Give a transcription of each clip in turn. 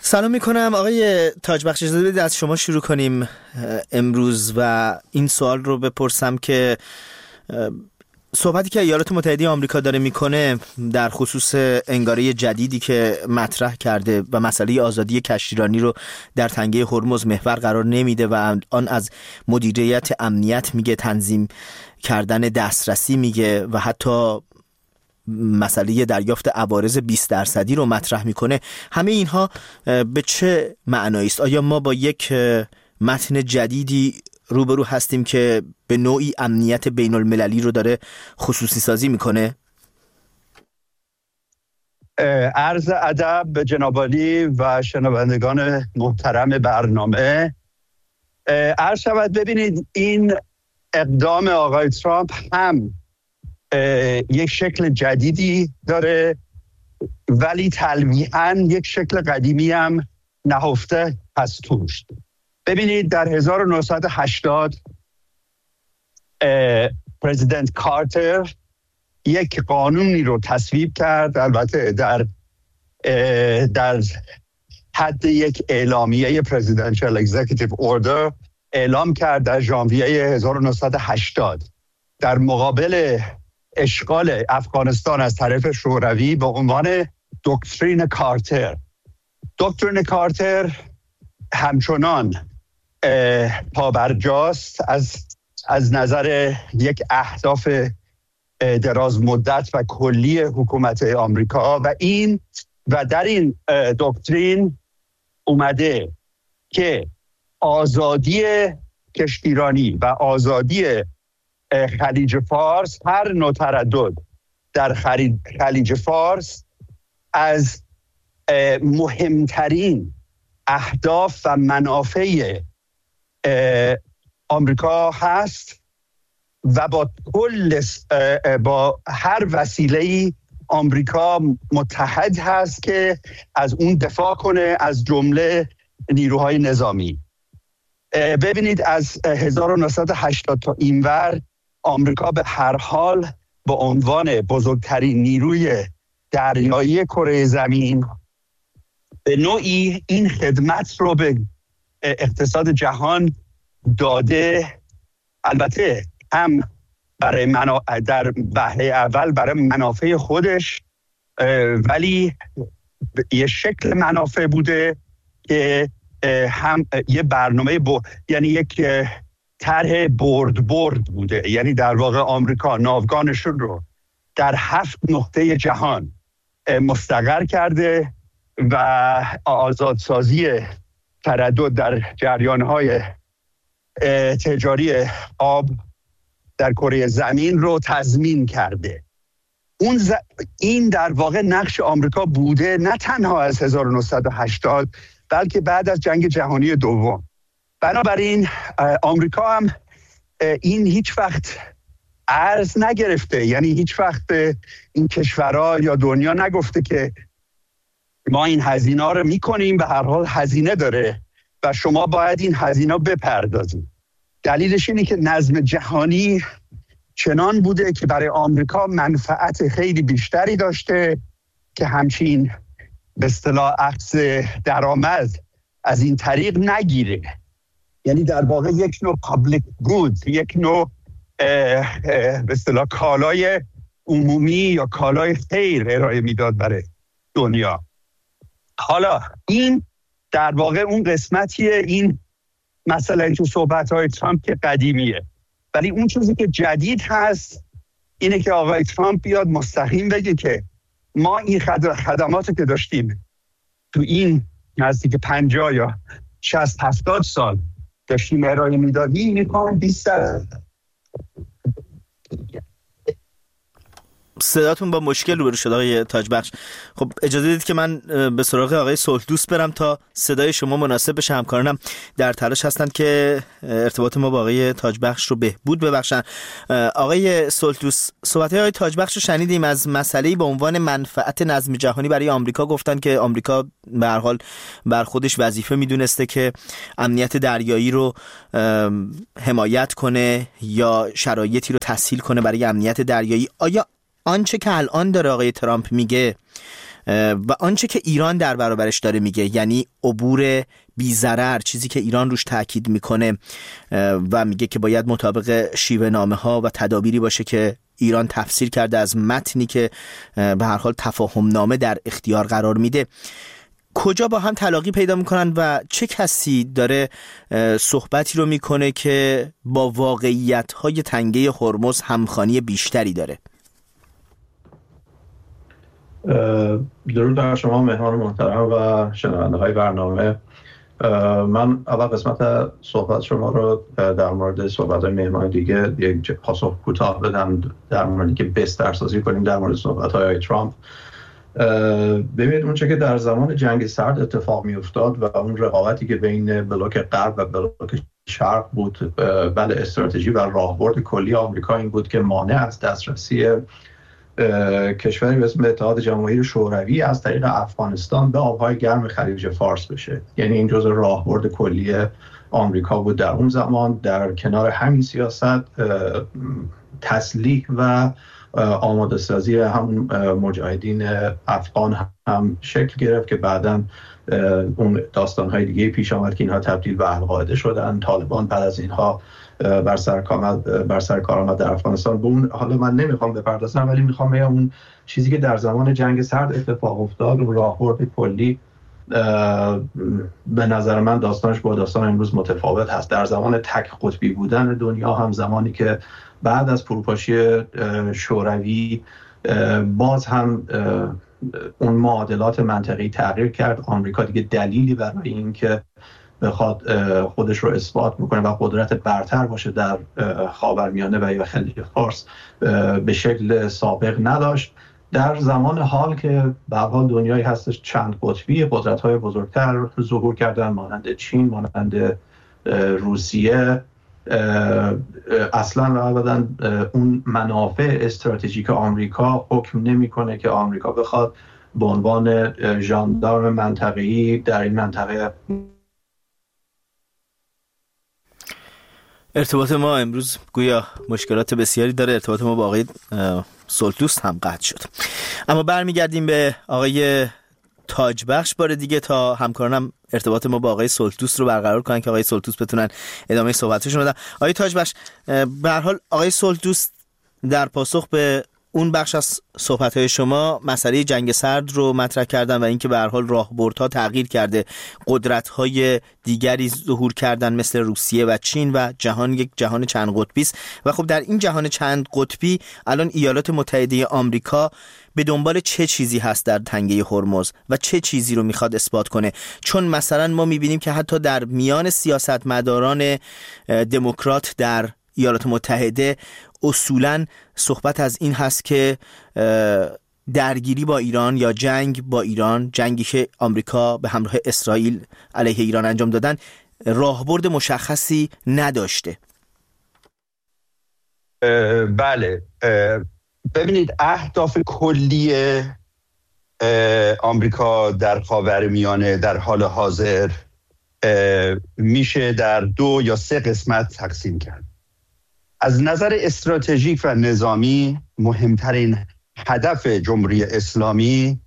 سلام میکنم آقای تاجبخش، اجازه بدید از شما شروع کنیم امروز و این سوال رو بپرسم که صحبتی که ایالات متحده آمریکا داره میکنه در خصوص انگاره جدیدی که مطرح کرده و مسئله آزادی کشتیرانی رو در تنگه هرمز محور قرار نمیده و آن از مدیریت امنیت میگه، تنظیم کردن دسترسی میگه و حتی مسئله دریافت عوارض 20% رو مطرح میکنه. همه اینها به چه معنایی است؟ آیا ما با یک متن جدیدی روبرو هستیم که به نوعی امنیت بین المللی رو داره خصوصی سازی میکنه؟ عرض ادب به جناب عالی و شنوندگان محترم برنامه. عرض شود ببینید این اقدام آقای ترامپ هم یک شکل جدیدی داره ولی تلویحاً یک شکل قدیمی هم نهفته هست توش. ببینید در 1980 پرزیدنت کارتر یک قانونی رو تصویب کرد، البته در حد یک اعلامیه پرزیدنشال اگزیکیتیو اوردر اعلام کرد در ژانویه 1980 در مقابل اشغال افغانستان از طرف شوروی به عنوان دکترین کارتر. دکترین کارتر همچنان پابرجاست از نظر یک اهداف دراز مدت و کلی حکومت آمریکا و در این دکترین اومده که آزادی کشتیرانی و آزادی خلیج فارس، هر نوع تردد در خلیج فارس از مهمترین اهداف و منافع آمریکا هست و با هر وسیله‌ای آمریکا متحد هست که از اون دفاع کنه، از جمله نیروهای نظامی. ببینید از 1980 تا اینور آمریکا به هر حال به عنوان بزرگترین نیروی دریایی کره زمین به نوعی این خدمت رو به اقتصاد جهان داده. البته هم برای در وهله اول برای منافع خودش، ولی یه شکل منافع بوده که هم یه برنامه یعنی یک طرح برد بوده. یعنی در واقع آمریکا ناوگانشون رو در 7 نقطه جهان مستقر کرده و آزادسازی تردد در جریان‌های تجاری آب در کره زمین رو تضمین کرده. این در واقع نقش آمریکا بوده، نه تنها از 1980 بلکه بعد از جنگ جهانی دوم. بنابراین آمریکا هم این هیچ وقت ارز نگرفته، یعنی هیچ وقت این کشورها یا دنیا نگفته که ما این هزینه رو میکنیم، به هر حال هزینه داره و شما باید این هزینه بپردازید. دلیلش اینه که نظم جهانی چنان بوده که برای آمریکا منفعت خیلی بیشتری داشته که همچین به اصطلاح اخذ درآمد از این طریق نگیره. یعنی در واقع یک نوع پابلیک گود، یک نوع به اصطلاح کالای عمومی یا کالای خیر ارائه میداد برای دنیا. حالا این در واقع اون قسمتیه، این مثلا تو صحبت‌های ترامپ که قدیمیه، ولی اون چیزی که جدید هست اینه که آقای ترامپ بیاد مستقیم بگه که ما این خدماتی که داشتیم تو این نزدیک 50 یا 60-70 سال داشتیم ارائه میدادیم، میخوام 20%. صداتون با مشکل روبرو شد آقای تاجبخش. خب اجازه بدید که من به سراغ آقای صلحدوست برم تا صدای شما مناسب بشه. همکارانم در تلاش هستند که ارتباط ما با آقای تاجبخش رو بهبود ببخشن. آقای صلحدوست، صحبت‌های آقای تاجبخش رو شنیدیم از مسئله‌ای به عنوان منفعت نظم جهانی برای آمریکا. گفتن که آمریکا به هر حال بر خودش وظیفه میدونسته که امنیت دریایی رو حمایت کنه یا شرایطی رو تسهیل کنه برای امنیت دریایی. آیا آنچه که الان داره آقای ترامپ میگه و آنچه که ایران در برابرش داره میگه، یعنی عبور بی ضرر، چیزی که ایران روش تاکید میکنه و میگه که باید مطابق شیوه نامه ها و تدابیری باشه که ایران تفسیر کرده از متنی که به هر حال تفاهم نامه در اختیار قرار میده، کجا با هم تلاقی پیدا میکنن و چه کسی داره صحبتی رو میکنه که با واقعیت‌های تنگه هرمز همخوانی بیشتری داره؟ درود بر شما مهمان محترم و شنونده های برنامه. من اول قسمت صحبت شما رو در مورد صحبت های مهمان دیگه یک پاسخ کوتاه بدم در موردی که بسترسازی کنیم در مورد صحبت های ترامپ. ببینید اونچه که در زمان جنگ سرد اتفاق می افتاد و اون رقابتی که بین بلوک غرب و بلوک شرق بود، بله استراتژی و راهبرد کلی آمریکا این بود که مانع از دسترسی کشوری به اسم اتحاد جماهیر شوروی از طریق افغانستان به آبهای گرم خلیج فارس بشه. یعنی این جزء راهبرد کلی آمریکا بود در اون زمان. در کنار همین سیاست تسلیح و آماده سازی هم مجاهدین افغان هم شکل گرفت که بعداً اون داستان‌های دیگه پیش آمد که اینها تبدیل به القاعده شدن. طالبان بعد از اینها بر سر کار آمد در افغانستان. به اون حالا من نمیخوام بپردازم، ولی میخوام بگم اون چیزی که در زمان جنگ سرد اتفاق افتاد، اون راهبرد کلی، به نظر من داستانش با داستان امروز متفاوت هست. در زمان تک قطبی بودن دنیا، هم زمانی که بعد از فروپاشی شوروی باز هم اون معادلات منطقی تغییر کرد، آمریکا دیگه دلیلی برای این که بخواد خودش رو اثبات بکنه و قدرت برتر باشه در خاورمیانه و یا خلیج فارس به شکل سابق نداشت. در زمان حال که به هر حال دنیایی هستش چند قطبی، قدرت‌های بزرگتر ظهور کردن، مانند چین، مانند روسیه. اصلا و ابدا اون منافع استراتژیک آمریکا حکم نمی‌کنه که آمریکا بخواد به عنوان ژاندارم منطقه‌ای در این منطقه. ارتباط ما امروز گویا مشکلات بسیاری داره. ارتباط ما با آقای سلطوست هم قطع شد. اما برمیگردیم به آقای تاجبخش بار دیگه تا همکارانم ارتباط ما با آقای سلطوست رو برقرار کنن که آقای سلطوست بتونن ادامه صحبتشون بدن. آقای تاجبخش، به هر حال آقای سلطوست در پاسخ به اون بخش از صحبت‌های شما مسئله جنگ سرد رو مطرح کردن و اینکه به هر حال راهبردها تغییر کرده، قدرت‌های دیگری ظهور کردن مثل روسیه و چین و جهان یک جهان چند قطبی است. و خب در این جهان چند قطبی الان ایالات متحده آمریکا به دنبال چه چیزی هست در تنگه هرمز و چه چیزی رو میخواد اثبات کنه؟ چون مثلا ما میبینیم که حتی در میان سیاستمداران دموکرات در ایالات متحده اصولاً صحبت از این هست که درگیری با ایران یا جنگ با ایران، جنگی که آمریکا به همراه اسرائیل علیه ایران انجام دادن، راهبرد مشخصی نداشته. بله، ببینید اهداف کلی آمریکا در خاورمیانه در حال حاضر میشه در 2 یا 3 قسمت تقسیم کرد. از نظر استراتژیک و نظامی مهمترین هدف جمهوری اسلامی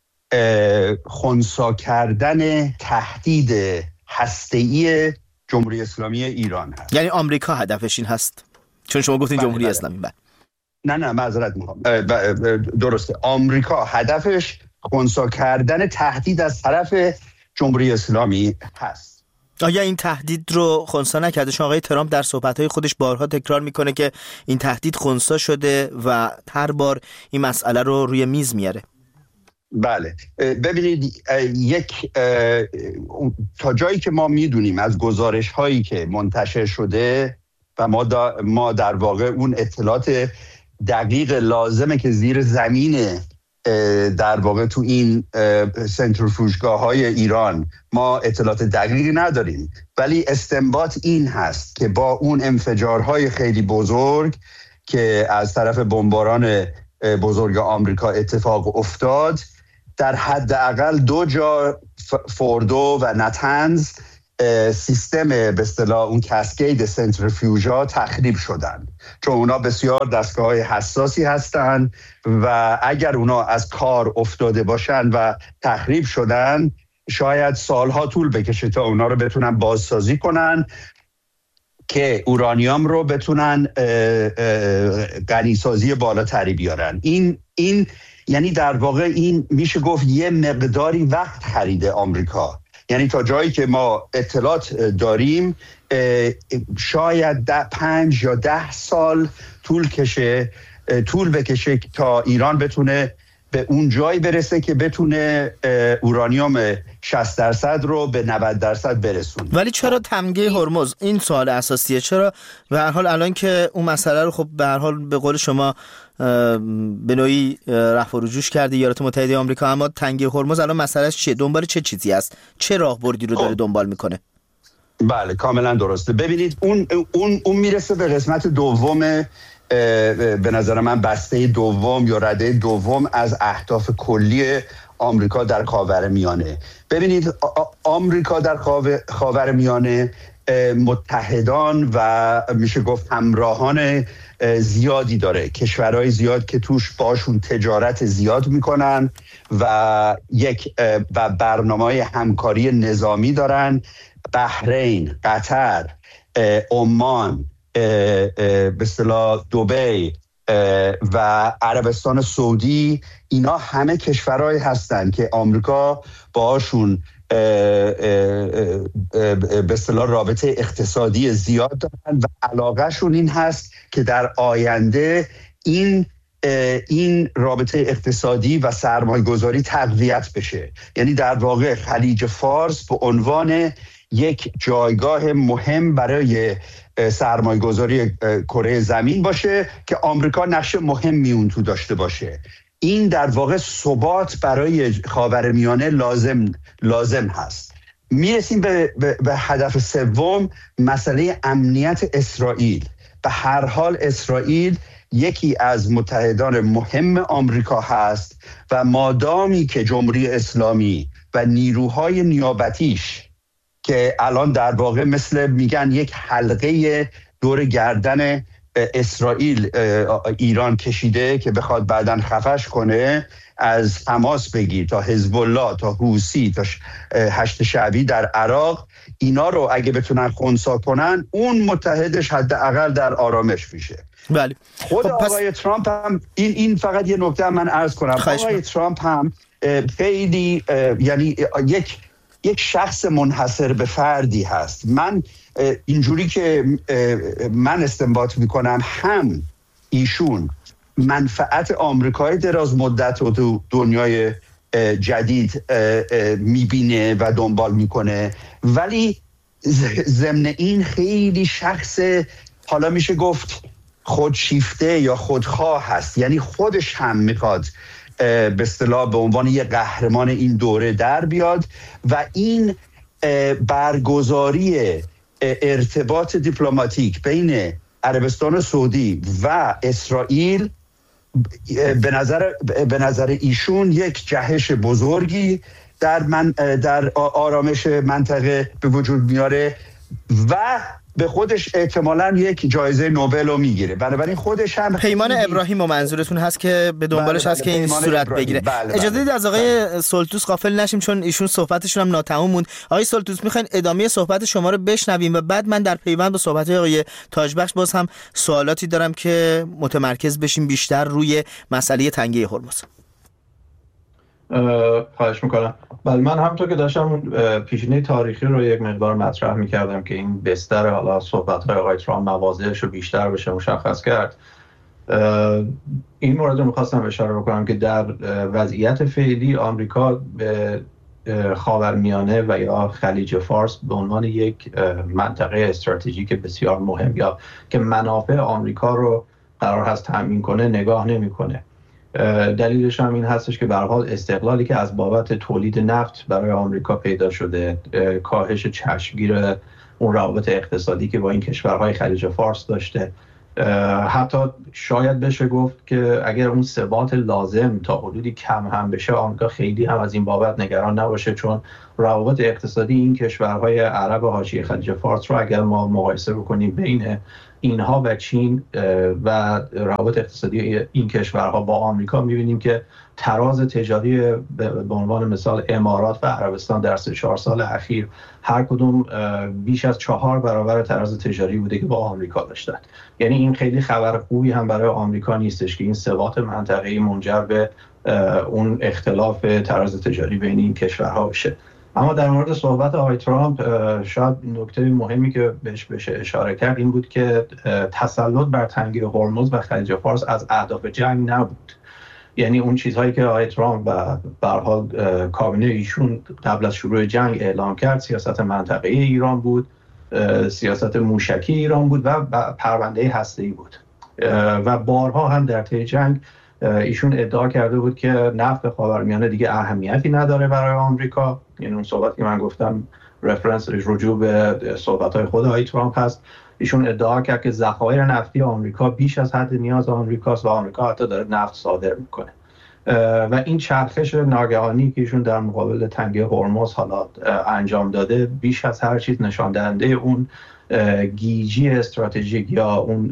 خنثی کردن تهدید هسته‌ای جمهوری اسلامی ایران هست. یعنی آمریکا هدفش این هست؟ چون شما گفتین جمهوری اسلامی. نه معذرت میخوام. درسته، آمریکا هدفش خنثی کردن تهدید از طرف جمهوری اسلامی هست. آیا این تهدید رو خنثی نکرده؟ چون آقای ترامپ در صحبت‌های خودش بارها تکرار میکنه که این تهدید خنثی شده و هر بار این مسئله رو روی میز میاره. بله، ببینید تا جایی که ما میدونیم از گزارش هایی که منتشر شده و ما در واقع اون اطلاعات دقیق لازمه که زیر زمین در واقع تو این سنتریفوژگاه های ایران ما اطلاعات دقیقی نداریم، ولی استنباط این هست که با اون انفجارهای خیلی بزرگ که از طرف بمباران بزرگ آمریکا اتفاق افتاد، در حداقل 2 جا، فوردو و نتنز، سیستم به اصطلاح اون کاسکید سنتریفیوژها تخریب شدن، چون اونا بسیار دستگاه‌های حساسی هستن و اگر اونا از کار افتاده باشن و تخریب شدن شاید سالها طول بکشه تا اونا رو بتونن بازسازی کنن که اورانیوم رو بتونن غنیسازی بالاتری بیارن. این یعنی در واقع این میشه گفت یه مقداری وقت خریده آمریکا. یعنی تا جایی که ما اطلاعات داریم شاید 5 یا 10 سال طول بکشه تا ایران بتونه به اون جایی برسه که بتونه اورانیوم 60% رو به 90% برسونه. ولی چرا تمگه هرمز؟ این سوال اساسیه. چرا به هر حال الان که اون مسئله رو خب به هر حال به قول شما به نوعی رفع و رجوع کرده ایالات متحده آمریکا، اما تنگه هرمز الان مسئلهش چیه؟ دنبال چه چیزی است؟ چه راهبردی رو داره دنبال میکنه؟ بله کاملا درسته. ببینید اون میرسه به قسمت دوم، به نظر من بسته دوم یا رده دوم از اهداف کلی آمریکا در خاورمیانه. ببینید آمریکا در خاورمیانه متحدان و میشه گفت همراهان زیادی داره، کشورهای زیاد که توش باشون تجارت زیاد میکنن و و برنامه‌های همکاری نظامی دارن. بحرین، قطر، عمان، به اصطلاح دبی و عربستان سعودی، اینا همه کشورهایی هستن که آمریکا باشون به اصطلاح رابطه اقتصادی زیاد دارن و علاقهشون این هست که در آینده این رابطه اقتصادی و سرمایه‌گذاری تقویت بشه. یعنی در واقع خلیج فارس به عنوان یک جایگاه مهم برای سرمایه‌گذاری کره زمین باشه که آمریکا نقش مهمی اون تو داشته باشه. این در واقع ثبات برای خاورمیانه لازم هست. میرسیم به هدف سوم، مسئله امنیت اسرائیل. به هر حال اسرائیل یکی از متحدان مهم آمریکا هست و مادامی که جمهوری اسلامی و نیروهای نیابتیش که الان در واقع مثل میگن یک حلقه دور گردن اسرائیل ایران کشیده که بخواد بعداً خفش کنه، از حماس بگیر تا حزب الله تا حوثی تا هشت شعبی در عراق، اینا رو اگه بتونن خنثی کنن اون متحدش حداقل در آرامش میشه. بله. خود آقای ترامپ هم این فقط یه نکته من عرض کنم، آقای ترامپ هم خیلی یعنی یک شخص منحصر به فردی هست. من اینجوری که من استنباط میکنم هم ایشون منفعت آمریکای دراز مدت رو تو دنیای جدید میبینه و دنبال میکنه، ولی ضمن این خیلی شخص حالا میشه گفت خودشیفته یا خودخواه هست. یعنی خودش هم میخواد به اصطلاح به عنوان یک قهرمان این دوره در بیاد و این برگزاری ارتباط دیپلماتیک بین عربستان سعودی و اسرائیل به نظر ایشون یک جهش بزرگی در آرامش منطقه به وجود میاره و به خودش احتمالاً یک جایزه نوبل رو میگیره. بنابراین خودش هم پیمان ابراهیم و منظورتون هست که به دنبالش هست که این صورت بگیره. اجازه بدید از آقای سلطوس غافل نشیم چون ایشون صحبتشون هم ناتمام موند. آقای سلطوس میخواین ادامه صحبت شما رو بشنویم و بعد من در پیوند با صحبت آقای تاجبخش باز هم سوالاتی دارم که متمرکز بشیم بیشتر روی مسئله تنگه هرمز. خواهش میکنم. بله، من همونطور که داشتم پیشینه تاریخی رو یک مقدار مطرح میکردم که این بستر حالا صحبت‌های آقای ترامپ مواضعش رو بیشتر بشه مشخص کرد. این مورد رو میخواستم اشاره بکنم که در وضعیت فعلی آمریکا به خاورمیانه و یا خلیج فارس به عنوان یک منطقه استراتژیک بسیار مهم یا که منافع آمریکا رو قرار هست تامین کنه نگاه نمیکنه. دلیلش هم این هستش که به هر حال استقلالی که از بابت تولید نفت برای آمریکا پیدا شده، کاهش چشمگیر اون روابط اقتصادی که با این کشورهای خلیج فارس داشته حتی شاید بشه گفت که اگر اون ثبات لازم تا حدودی کم هم بشه، آمریکا خیلی هم از این بابت نگران نباشه، چون روابط اقتصادی این کشورهای عرب حاشیه خلیج فارس رو اگر ما مقایسه بکنیم بین اینها و چین و روابط اقتصادی این کشورها با آمریکا، می‌بینیم که تراز تجاری به عنوان مثال امارات و عربستان در 3-4 سال اخیر هر کدوم بیش از 4 برابر تراز تجاری بوده که با آمریکا داشتن. یعنی این خیلی خبر خوبی هم برای آمریکا نیستش که این ثبات منطقه‌ای منجر به اون اختلاف تراز تجاری بین این کشورها بشه. اما در مورد صحبت آقای ترامپ، شاید نکته مهمی که بهش بشه اشاره کرد این بود که تسلط بر تنگه هرمز و خلیج فارس از اهداف جنگ نبود. یعنی اون چیزهایی که آقای ترامپ و به هر حال کابینه ایشون قبل از شروع جنگ اعلام کرد، سیاست منطقه‌ای ایران بود، سیاست موشکی ایران بود و پرونده هسته‌ای بود. و بارها هم در طی جنگ ایشون ادعا کرده بود که نفت خاورمیانه دیگه اهمیتی نداره برای آمریکا. یعنی اون صحبتی که من گفتم رفرنس رجوع به صحبت‌های خود آقای ترامپ هست. ایشون ادعا کرد که ذخایر نفتی آمریکا بیش از حد نیاز آمریکاست و آمریکا حتی داره نفت صادر میکنه. و این چرخش ناگهانی که ایشون در مقابل تنگه هرمز حالا انجام داده، بیش از هر چیز نشان دهنده اون گیجی استراتژیک یا اون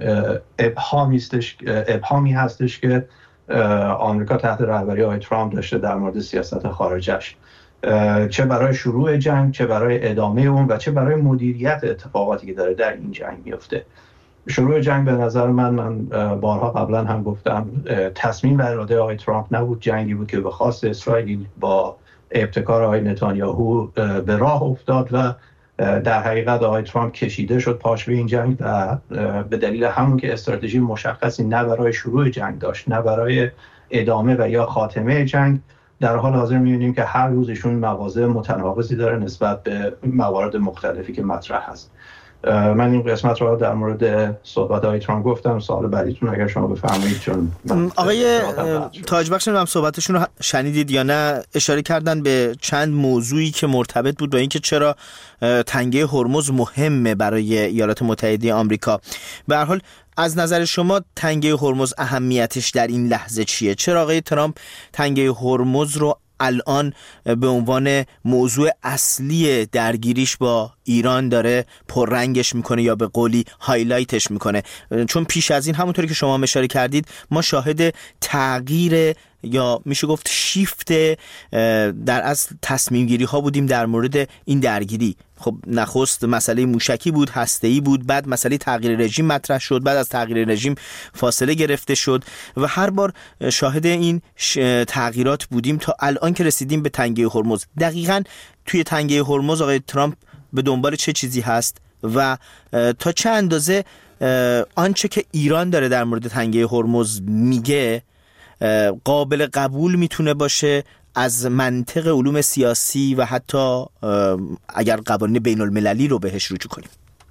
ابهامی هستش که آمریکا تحت رهبری آقای ترامپ داشته در مورد سیاست خارجش، چه برای شروع جنگ، چه برای ادامه اون و چه برای مدیریت اتفاقاتی که داره در این جنگ میفته. شروع جنگ به نظر من بارها قبلا هم گفتم، تصمیم و اراده آقای ترامپ نبود، جنگی بود که به خواست اسرائیل با ابتکار آقای نتانیاهو به راه افتاد و در حقیقت آقای ترامپ کشیده شد پاش به این جنگ و به دلیل همون که استراتژی مشخصی نه برای شروع جنگ داشت نه برای ادامه و یا خاتمه جنگ، در حال حاضر می‌بینیم که هر روز ایشون مواضع متناقضی داره نسبت به موارد مختلفی که مطرح هست. من این قسمت رو در مورد صحبت های ترامپ گفتم. سوال بعدیتون اگر شما بفرمایید. چون آقای تاجبخش هم صحبتشون رو شنیدید یا نه، اشاره کردن به چند موضوعی که مرتبط بود با اینکه چرا تنگه هرمز مهمه برای ایالات متحده آمریکا. به هر حال از نظر شما تنگه هرمز اهمیتش در این لحظه چیه؟ چرا آقای ترامپ تنگه هرمز رو الان به عنوان موضوع اصلی درگیریش با ایران داره پررنگش میکنه یا به قولی هایلایتش میکنه؟ چون پیش از این همونطوری که شما اشاره کردید ما شاهد تغییر یا میشه گفت شیفت در اصل تصمیم گیری ها بودیم در مورد این درگیری. خب نخست مسئله موشکی بود، هسته‌ای بود، بعد مسئله تغییر رژیم مطرح شد، بعد از تغییر رژیم فاصله گرفته شد و هر بار شاهد این تغییرات بودیم تا الان که رسیدیم به تنگه هرمز. دقیقاً توی تنگه هرمز آقای ترامپ به دنبال چه چیزی هست و تا چه اندازه آنچه که ایران داره در مورد تنگه هرمز میگه قابل قبول میتونه باشه از منطق علوم سیاسی و حتی اگر قوانین بین المللی رو بهش رجوع کنیم؟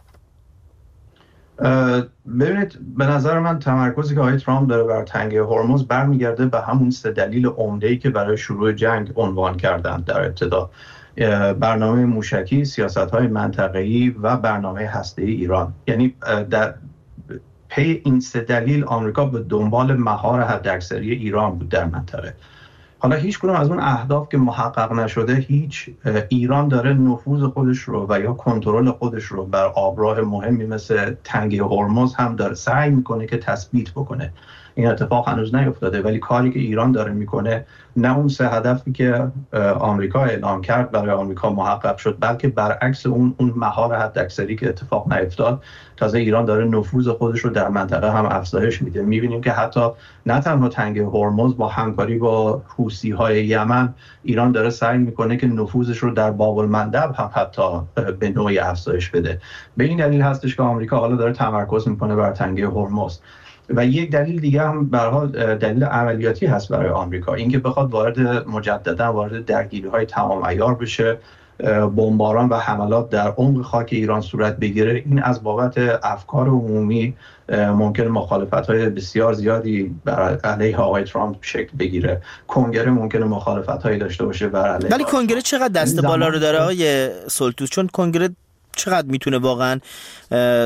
ببینید، به نظر من تمرکزی که آقای ترامپ داره بر تنگه هرمز برمیگرده به همون 3 دلیل عمده‌ای که برای شروع جنگ عنوان کردن در ابتدا: برنامه موشکی، سیاست‌های منطقه‌ای و برنامه هسته‌ای ایران. یعنی در پی این 3 دلیل آمریکا به دنبال مهار حداکثری ایران بود در منطقه. حالا هیچ کدوم از اون اهداف که محقق نشده، هیچ ایران داره نفوذ خودش رو و یا کنترل خودش رو بر آبراه مهمی مثل تنگه هرمز هم داره سعی میکنه که تثبیت بکنه. این اتفاق هنوز نیفتاده، ولی کاری که ایران داره میکنه نه اون 3 هدفی که آمریکا اعلام کرد برای آمریکا محقق شد، بلکه برعکس اون مهار حداکثری که اتفاق نیفتاد. تازه ایران داره نفوذ خودش رو در منطقه هم افزایش میده. میبینیم که حتی نه تنها تنگه هرمز، با همکاری با حوثی‌های یمن ایران داره سعی میکنه که نفوذش رو در باب المندب هم حتی به نوعی افزایش بده. به این دلیل هستش که آمریکا حالا داره تمرکز میکنه بر تنگه هرمز. و یک دلیل دیگه هم به هر حال دلیل عملیاتی هست برای آمریکا، اینکه بخواد مجددا وارد درگیری‌های تمام عیار بشه، بمباران و حملات در عمق خاک ایران صورت بگیره. این از بابت افکار عمومی ممکن مخالفت‌های بسیار زیادی بر علیه آقای ترامپ شکل بگیره. کنگره ممکنه مخالفت‌هایی داشته باشه بر علیه. ولی کنگره چقدر دست بالا رو داره آقای سلطوس؟ چون کنگره چقدر میتونه واقعا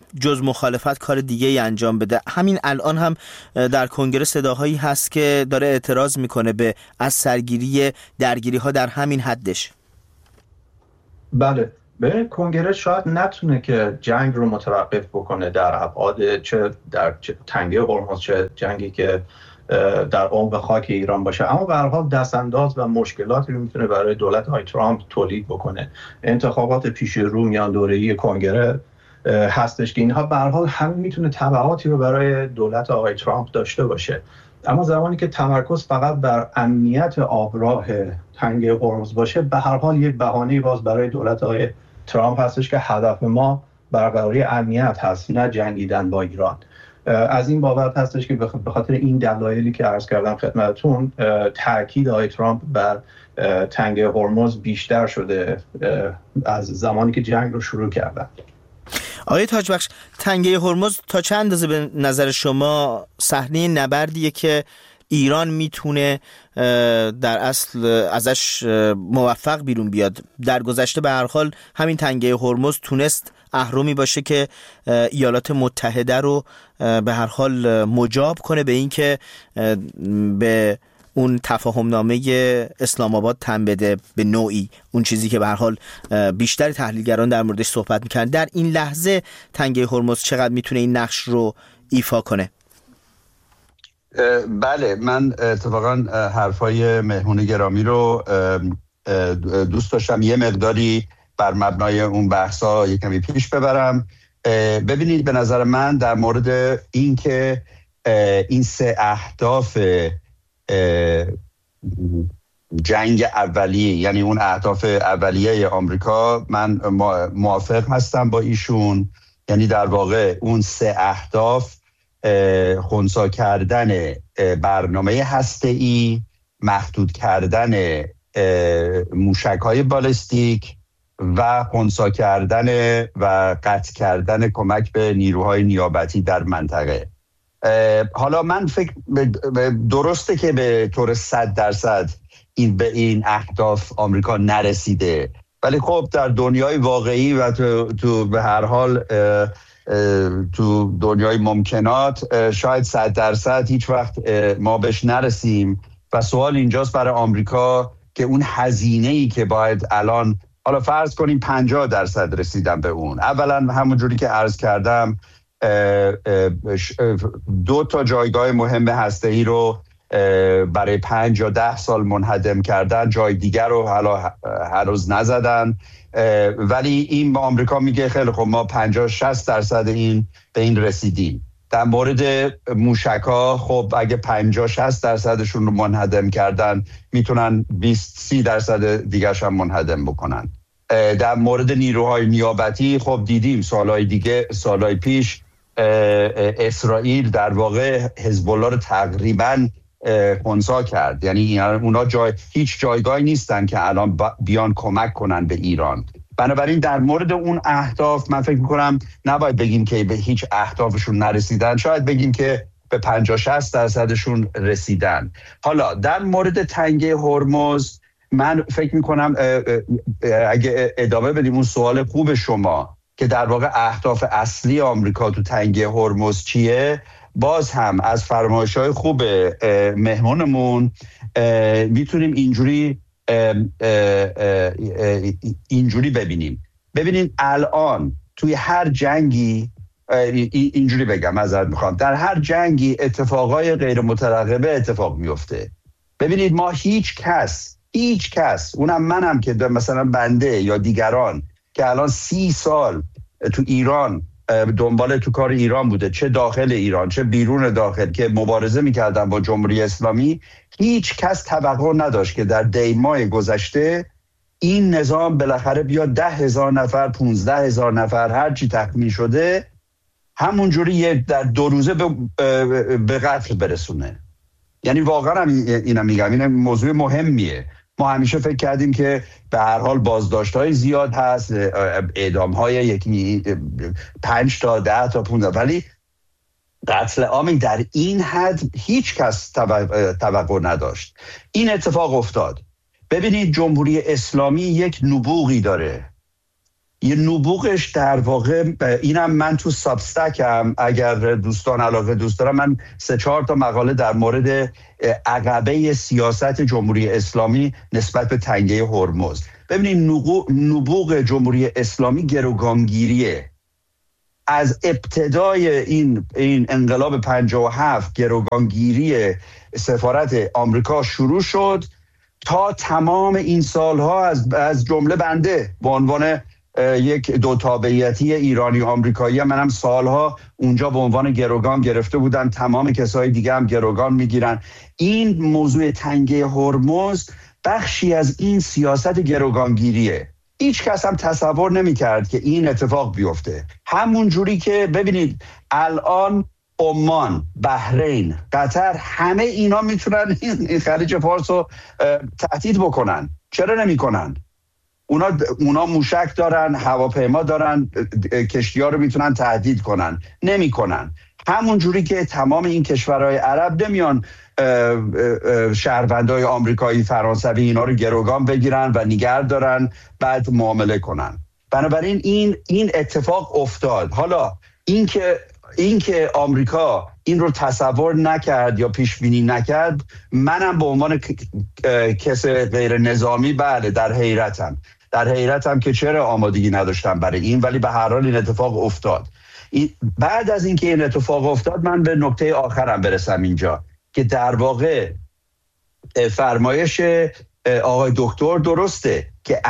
جز مخالفت کار دیگه ای انجام بده. همین الان هم در کنگره صداهایی هست که داره اعتراض میکنه به از سرگیری درگیری ها در همین حدش. بله، به کنگره شاید نتونه که جنگ رو متوقف بکنه در ابعاد چه در تنگه هرمز، چه جنگی که در عمق خاک ایران باشه، اما به هر حال دستانداز و مشکلاتی رو میتونه برای دولت های ترامپ تولید بکنه. انتخابات پیش رو میان دوره‌ای کنگره هستش که اینها به هر حال هم میتونه تبعاتی رو برای دولت آقای ترامپ داشته باشه. اما زمانی که تمرکز فقط بر امنیت آبراه تنگه هرمز باشه، به هر حال یک بهانه‌ای باز برای دولت آقای ترامپ هستش که هدف ما برقراری امنیت هست، نه جنگیدن با ایران. از این بابت هستش که به خاطر این دلایلی که عرض کردم خدمتتون، تاکید آقای ترامپ بر تنگه هرمز بیشتر شده از زمانی که جنگ رو شروع کردن. آقای تاجبخش، تنگه هرمز تا چند اندازه به نظر شما صحنه نبردیه که ایران میتونه در اصل ازش موفق بیرون بیاد؟ در گذشته به هر حال همین تنگه هرمز تونست اهرمی باشه که ایالات متحده رو به هر حال مجاب کنه به این که به اون تفاهم نامه اسلام آباد تن بده، به نوعی اون چیزی که به هر حال بیشتر تحلیلگران در موردش صحبت میکنن. در این لحظه تنگه هرمز چقدر میتونه این نقش رو ایفا کنه؟ بله، من اتفاقا حرفای مهمون گرامی رو دوست داشتم یه مقداری بر مبنای اون بحثا یک کمی پیش ببرم. ببینید، به نظر من در مورد این که این سه اهداف جنگ اولیه، یعنی اون اهداف اولیه آمریکا، من موافق هستم با ایشون. یعنی در واقع اون سه اهداف خنثی کردن برنامه هسته‌ای، محدود کردن موشک‌های بالستیک و خنثی کردن و قطع کردن کمک به نیروهای نیابتی در منطقه. حالا من فکر درسته که به طور 100% به این اهداف آمریکا نرسیده، ولی خب در دنیای واقعی و تو به هر حال تو دنیای ممکنات شاید 100% هیچ وقت ما بهش نرسیم و سوال اینجاست برای آمریکا که اون هزینه‌ای که باید الان، حالا فرض کنیم 50% رسیدن به اون. اولا همونجوری که عرض کردم 2 جایگاه مهم هسته‌ای رو برای 5 یا 10 سال منهدم کردن، جای دیگر رو حالا هر روز نزدن، ولی این با آمریکا میگه خیلی خب ما 50-60% به این رسیدیم. در مورد موشک‌ها خب اگه 50-60%شون رو منهدم کردن، میتونن 20-30% دیگرش هم منهدم بکنن. در مورد نیروهای نیابتی خب دیدیم سالهای پیش اسرائیل در واقع حزب الله رو تقریباً خنثی کرد. یعنی اونا هیچ جایگاهی نیستن که الان بیان کمک کنن به ایران. بنابراین در مورد اون اهداف من فکر میکنم نباید بگیم که به هیچ اهدافشون نرسیدن، شاید بگیم که به 50-60%شون رسیدن. حالا در مورد تنگه هرمز من فکر میکنم اگه ادامه بدیم اون سوال خوب شما که در واقع اهداف اصلی آمریکا تو تنگه هرمز چیه، باز هم از فرمایش‌های خوب مهمانمون میتونیم اینجوری ببینیم الان توی هر جنگی، اینجوری بگم معذرت میخوام، در هر جنگی اتفاقای غیر مترقبه اتفاق میفته. ببینید ما هیچ کس اونم منم که مثلا بنده یا دیگران که الان 30 سال تو ایران دنبال تو کار ایران بوده، چه داخل ایران چه بیرون داخل، که مبارزه میکردن با جمهوری اسلامی، هیچ کس توقع نداشت که در دیمای گذشته این نظام بالاخره بیاد 10,000 نفر 15,000 نفر هر چی تخمین شده همونجوری در 2 روزه به قتل برسونه. یعنی واقعا اینم میگم، این موضوع مهمیه. ما همیشه فکر کردیم که به هر حال بازداشت‌های زیاد هست، اعدام‌های یکی 5 تا 10 تا 15، ولی قتل عامی در این حد هیچ کس توقع نداشت. این اتفاق افتاد. ببینید جمهوری اسلامی یک نبوغی داره یه نبوغش در واقع، اینم من تو سابستکم اگر دوستان علاقه دوست دارم، من 3-4 تا مقاله در مورد عقبه سیاست جمهوری اسلامی نسبت به تنگه هرمز. ببینید نبوغ جمهوری اسلامی گروگانگیریه. از ابتدای این انقلاب 57 گروگانگیری سفارت آمریکا شروع شد تا تمام این سالها، از جمله بنده به عنوان یک دو تابعیتی ایرانی آمریکایی، منم سالها اونجا به عنوان گروگان گرفته بودن، تمام کسای دیگه هم گروگان میگیرن. این موضوع تنگه هرمز بخشی از این سیاست گروگانگیریه. هیچ کس هم تصور نمی‌کرد که این اتفاق بیفته. همون جوری که ببینید الان عمان، بحرین، قطر، همه اینا میتونن این خلیج فارس رو تهدید بکنن. چرا نمی‌کنن؟ اونا موشک دارن، هواپیما دارن، کشتی‌ها رو میتونن تهدید کنن. نمی‌کنن. همون جوری که تمام این کشورهای عرب نمیان شهروندای آمریکایی، فرانسوی اینا رو گروگان بگیرن و نگه دارن بعد معامله کنن. بنابراین این اتفاق افتاد. حالا اینکه آمریکا این رو تصور نکرد یا پیش بینی نکرد، منم به عنوان کس غیر نظامی بله در حیرتم که چرا آمادگی نداشتم برای این، ولی به هر حال این اتفاق افتاد. بعد از اینکه این اتفاق افتاد، من به نکته آخرم برسم اینجا که در واقع فرمایش آقای دکتر درسته که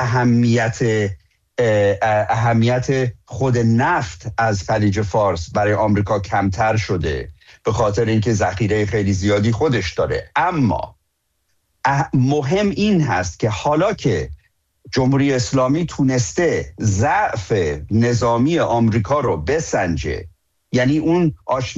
اهمیت خود نفت از خلیج فارس برای آمریکا کمتر شده به خاطر اینکه ذخیره خیلی زیادی خودش داره. اما مهم این هست که حالا که جمهوری اسلامی تونسته ضعف نظامی آمریکا رو بسنجه، یعنی اون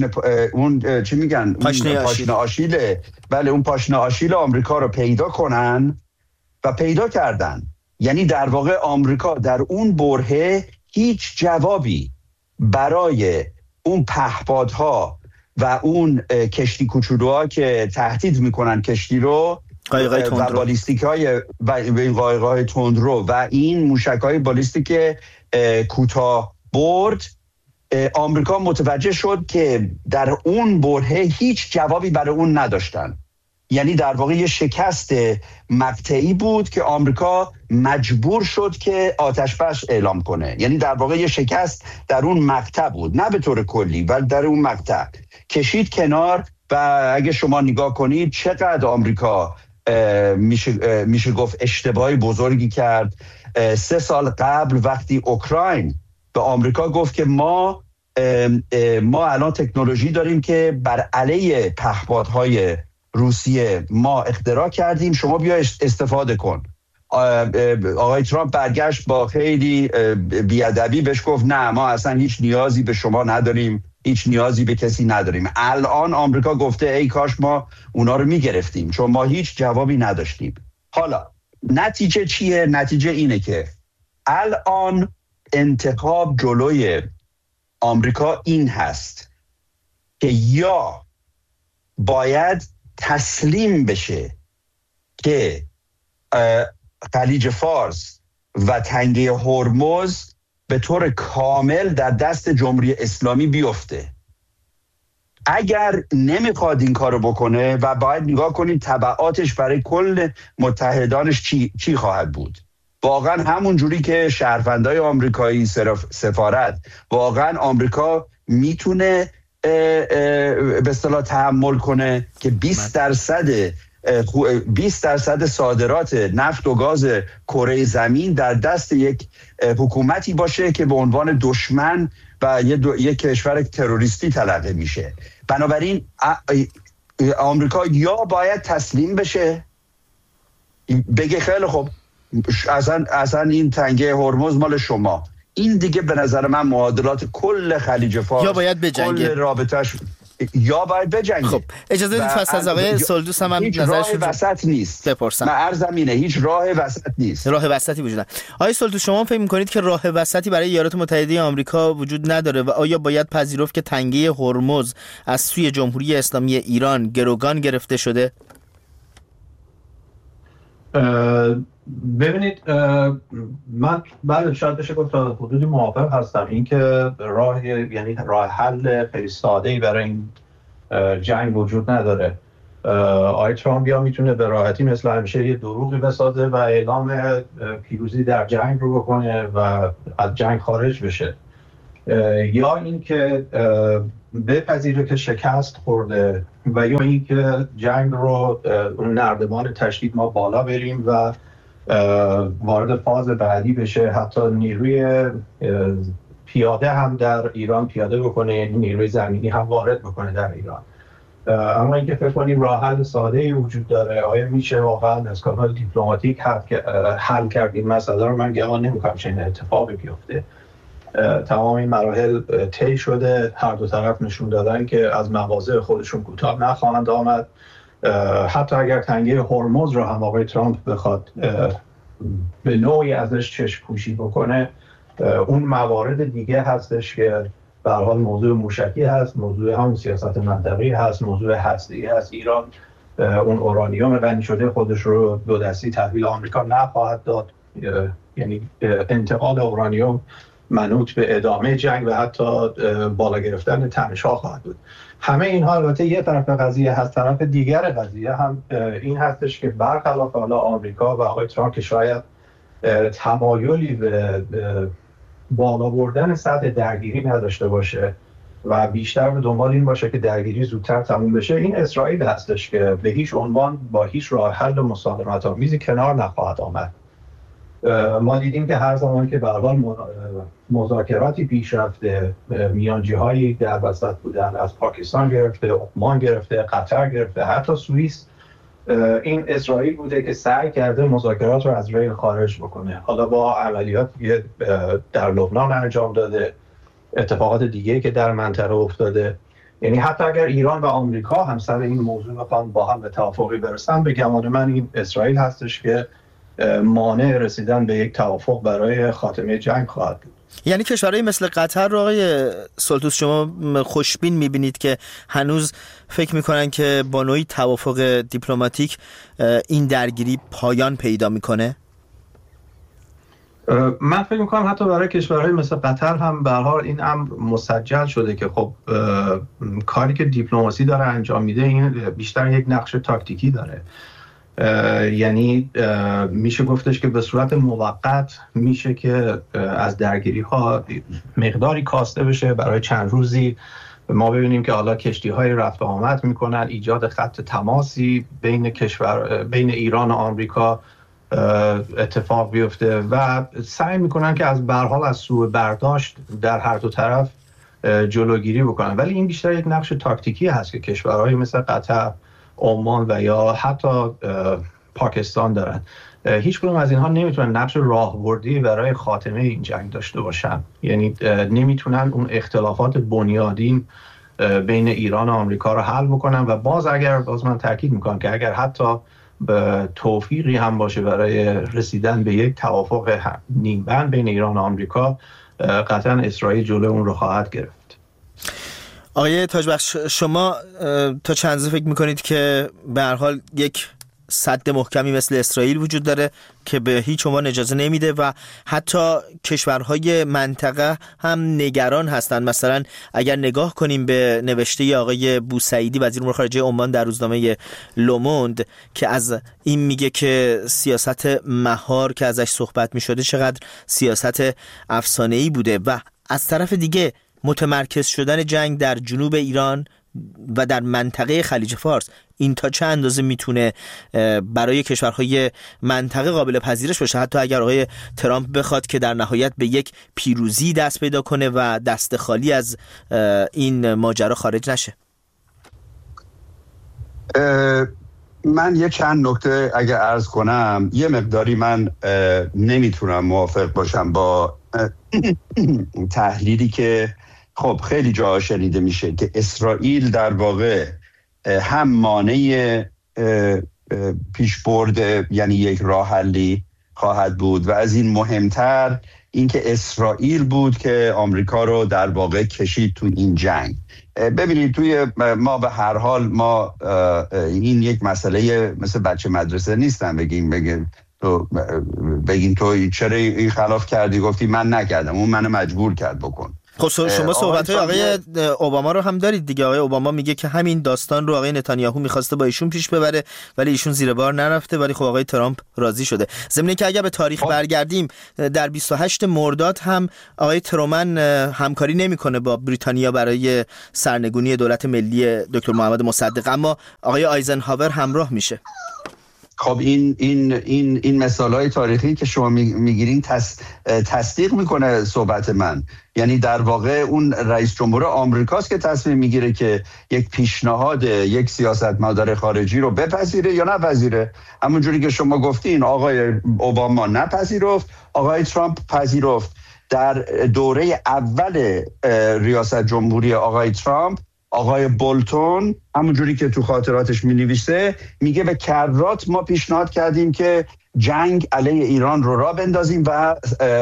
چی میگن، پاشنه آشیل، بله اون پاشنه آشیل آمریکا رو پیدا کنن و پیدا کردن. یعنی در واقع آمریکا در اون برهه هیچ جوابی برای اون پهپادها و اون کشتی کوچولوها که تهدید میکنن کشتی رو و بالیستیک های و این قایق‌های تندرو و این موشک‌های بالیستیک کوتاه برد، آمریکا متوجه شد که در اون برهه هیچ جوابی برای اون نداشتن. یعنی در واقع یه شکست مقطعی بود که آمریکا مجبور شد که آتش بس اعلام کنه. یعنی در واقع یه شکست در اون مقطع بود، نه به طور کلی ولی در اون مقطع کشید کنار. و اگه شما نگاه کنید چقدر آمریکا میشه گفت اشتباهی بزرگی کرد. 3 سال قبل وقتی اوکراین به آمریکا گفت که ما الان تکنولوژی داریم که بر علیه پهپادهای روسیه ما اختراع کردیم، شما بیا استفاده کن. آقای ترامپ برگشت با خیلی بیادبی بهش گفت نه، ما اصلا هیچ نیازی به شما نداریم، هیچ نیازی به کسی نداریم. الان آمریکا گفته ای کاش ما اونا رو میگرفتیم چون ما هیچ جوابی نداشتیم. حالا نتیجه چیه؟ نتیجه اینه که الان انتخاب جلوی آمریکا این هست که یا باید تسلیم بشه که خلیج فارس و تنگه هرمز به طور کامل در دست جمهوری اسلامی بیفته. اگر نمیخواد این کارو بکنه و باید نگاه کنید تبعاتش برای کل متحدانش چی خواهد بود. واقعا همون جوری که شهروندای آمریکایی سفارت، واقعا آمریکا میتونه به اصطلاح تحمل کنه که 20% صادرات نفت و گاز کره زمین در دست یک حکومتی باشه که به عنوان دشمن و یک کشور تروریستی تلقی میشه. بنابراین آمریکا یا باید تسلیم بشه، بگه خیلی خب اصلا این تنگه هرمز مال شما، این دیگه به نظر من معادلات کل خلیج فارس، یا باید بجنگه، کل رابطه‌اش، یا باید بجنگه. خب اجازه بدید پس از آقای سولدوس هم هیچ راه وسط نیست بپرسم. من عرضم اینه هیچ راه وسط نیست. راه وسطی وجود نداره. آقای سولدوس شما فکر می‌کنید که راه وسطی برای ایالات متحده آمریکا وجود نداره و آیا باید پذیرفت که تنگه هرمز از سوی جمهوری اسلامی ایران گروگان گرفته شده؟ ببینید من بعد شاید بشه گفت تا حدودی موافق هستم این که راه حل خیلی ساده‌ای برای این جنگ وجود نداره. آقای ترامپ یا میتونه به راحتی مثل همیشه یه دروغی بسازه و اعلام پیروزی در جنگ رو بکنه و از جنگ خارج بشه، یا اینکه بپذیره که شکست خورده و یا اینکه جنگ رو اون نردبان تشدید ما بالا بریم و وارد فاز بعدی بشه، حتی نیروی پیاده هم در ایران پیاده بکنه، یعنی نیروی زمینی هم وارد بکنه در ایران. اما اینکه فکر کنیم راه حل ساده‌ای وجود داره، آیا میشه واقعا از کانال دیپلماتیک حل کرد این مسئله رو، من گمان نمی‌کنم چنین اتفاقی بیفته. تمام این مراحل طی شده، هر دو طرف نشون دادن که از مواضع خودشون کوتاه نخواهند آمد. حتی اگر تنگه هرمز رو هم آقای ترامپ بخواد به نوعی ازش چشم پوشی بکنه، اون موارد دیگه هستش که به هر حال موضوع موشکی هست، موضوع هم سیاست منطقه‌ای هست، موضوع هسته‌ای هست. ایران اون اورانیوم غنی شده خودش رو دو دستی تحویل آمریکا نخواهد داد، یعنی انتقال اورانیوم منوط به ادامه جنگ و حتی بالا گرفتن تنش‌ها خواهد بود. همه اینها البته یه طرف قضیه هست. طرف دیگر قضیه هم این هستش که برخلاف حالا آمریکا و آقای ترامپ که شاید تمایلی به بالا بردن سطح درگیری نداشته باشه و بیشتر به دنبال این باشه که درگیری زودتر تموم بشه، این اسرائیل هستش که به هیچ عنوان با هیچ راه حل مسالمت‌آمیزی کنار نخواهد آمد. ما دیدیم که هر زمان که به هر حال مذاکراتی پیش رفته، میانجی‌هایی در وسط بودن، از پاکستان گرفته، عمان گرفته، قطر گرفته، حتی سوئیس، این اسرائیل بوده که سعی کرده مذاکرات رو از ریل خارج بکنه. حالا با عملیاتی در لبنان انجام داده، اتفاقات دیگه که در منطقه افتاده، یعنی حتی اگر ایران و آمریکا هم سر این موضوع بخوان با هم به توافقی برسن، به گمان من این اسرائیل هستش که مانع رسیدن به یک توافق برای خاتمه جنگ خواهد بود. یعنی کشورهای مثل قطر رو آقای سلطوس شما خوشبین میبینید که هنوز فکر میکنن که با نوعی توافق دیپلماتیک این درگیری پایان پیدا میکنه؟ من فکر میکنم حتی برای کشورهای مثل قطر هم به هر حال این امر مسجل شده که خب کاری که دیپلماسی داره انجام میده این بیشتر یک نقش تاکتیکی داره. یعنی میشه گفتش که به صورت موقت میشه که از درگیری ها مقداری کاسته بشه برای چند روزی. ما ببینیم که حالا کشتی های رفت و آمد میکنن، ایجاد خط تماسی بین ایران و آمریکا اتفاق بیفته و سعی میکنن که از به هر حال از سوء برداشت در هر دو طرف جلوگیری بکنن. ولی این بیشتر یک نقش تاکتیکی هست که کشورهای مثل قطر، عمان و یا حتی پاکستان دارن. هیچ کدوم از اینها نمیتونن نقش راهبردی برای خاتمه این جنگ داشته باشن. یعنی نمیتونن اون اختلافات بنیادین بین ایران و آمریکا رو حل بکنن و باز من تاکید میکنم که اگر حتی به توفیقی هم باشه برای رسیدن به یک توافق نیمبند بین ایران و آمریکا، قطعا اسرائیل جلوی اون رو خواهد گرفت. آقای تاجبخش، شما تا چند روز فکر میکنید که به هر حال یک سد محکمی مثل اسرائیل وجود داره که به هیچ عنوان اجازه نمیده و حتی کشورهای منطقه هم نگران هستند؟ مثلا اگر نگاه کنیم به نوشته آقای بوسعیدی وزیر امور خارجه عمان در روزنامه لوموند که از این میگه که سیاست مهار که ازش صحبت میشده چقدر سیاست افسانه‌ای بوده و از طرف دیگه متمرکز شدن جنگ در جنوب ایران و در منطقه خلیج فارس، این تا چه اندازه میتونه برای کشورهای منطقه قابل پذیرش باشه، حتی اگر آقای ترامپ بخواد که در نهایت به یک پیروزی دست پیدا کنه و دست خالی از این ماجرا خارج نشه؟ من یه چند نکته اگر عرض کنم، یه مقداری من نمیتونم موافق باشم با تحلیلی که خب خیلی جا شنیده میشه که اسرائیل در واقع هم مانع پیشبرد یعنی یک راه حلی خواهد بود و از این مهمتر اینکه اسرائیل بود که آمریکا رو در واقع کشید تو این جنگ. ببینید توی ما به هر حال ما این یک مسئله مثل بچه مدرسه نیستن بگیم تو چرا این خلاف کردی، گفتی من نکردم، اون منو مجبور کرد بکن. خب شما صحبت‌های آقای اوباما رو هم دارید دیگه. آقای اوباما میگه که همین داستان رو آقای نتانیاهو می‌خواسته با ایشون پیش ببره ولی ایشون زیر بار نرفته، ولی خب آقای ترامپ راضی شده. ضمن اینکه اگر به تاریخ برگردیم در 28 مرداد هم آقای ترومن همکاری نمی‌کنه با بریتانیا برای سرنگونی دولت ملی دکتر محمد مصدق، اما آقای آیزنهاور همراه میشه. خب این مثال‌های تاریخی که شما میگیرین تصدیق میکنه صحبت من. یعنی در واقع اون رئیس جمهور آمریکاست که تصمیم میگیره که یک پیشنهاد یک سیاستمدار خارجی رو بپذیره یا نپذیره. همونجوری که شما گفتین آقای اوباما نپذیرفت، آقای ترامپ پذیرفت. در دوره اول ریاست جمهوری آقای ترامپ آقای بولتون همونجوری که تو خاطراتش می‌نویسه میگه به کرات ما پیشنهاد کردیم که جنگ علیه ایران رو راه بندازیم و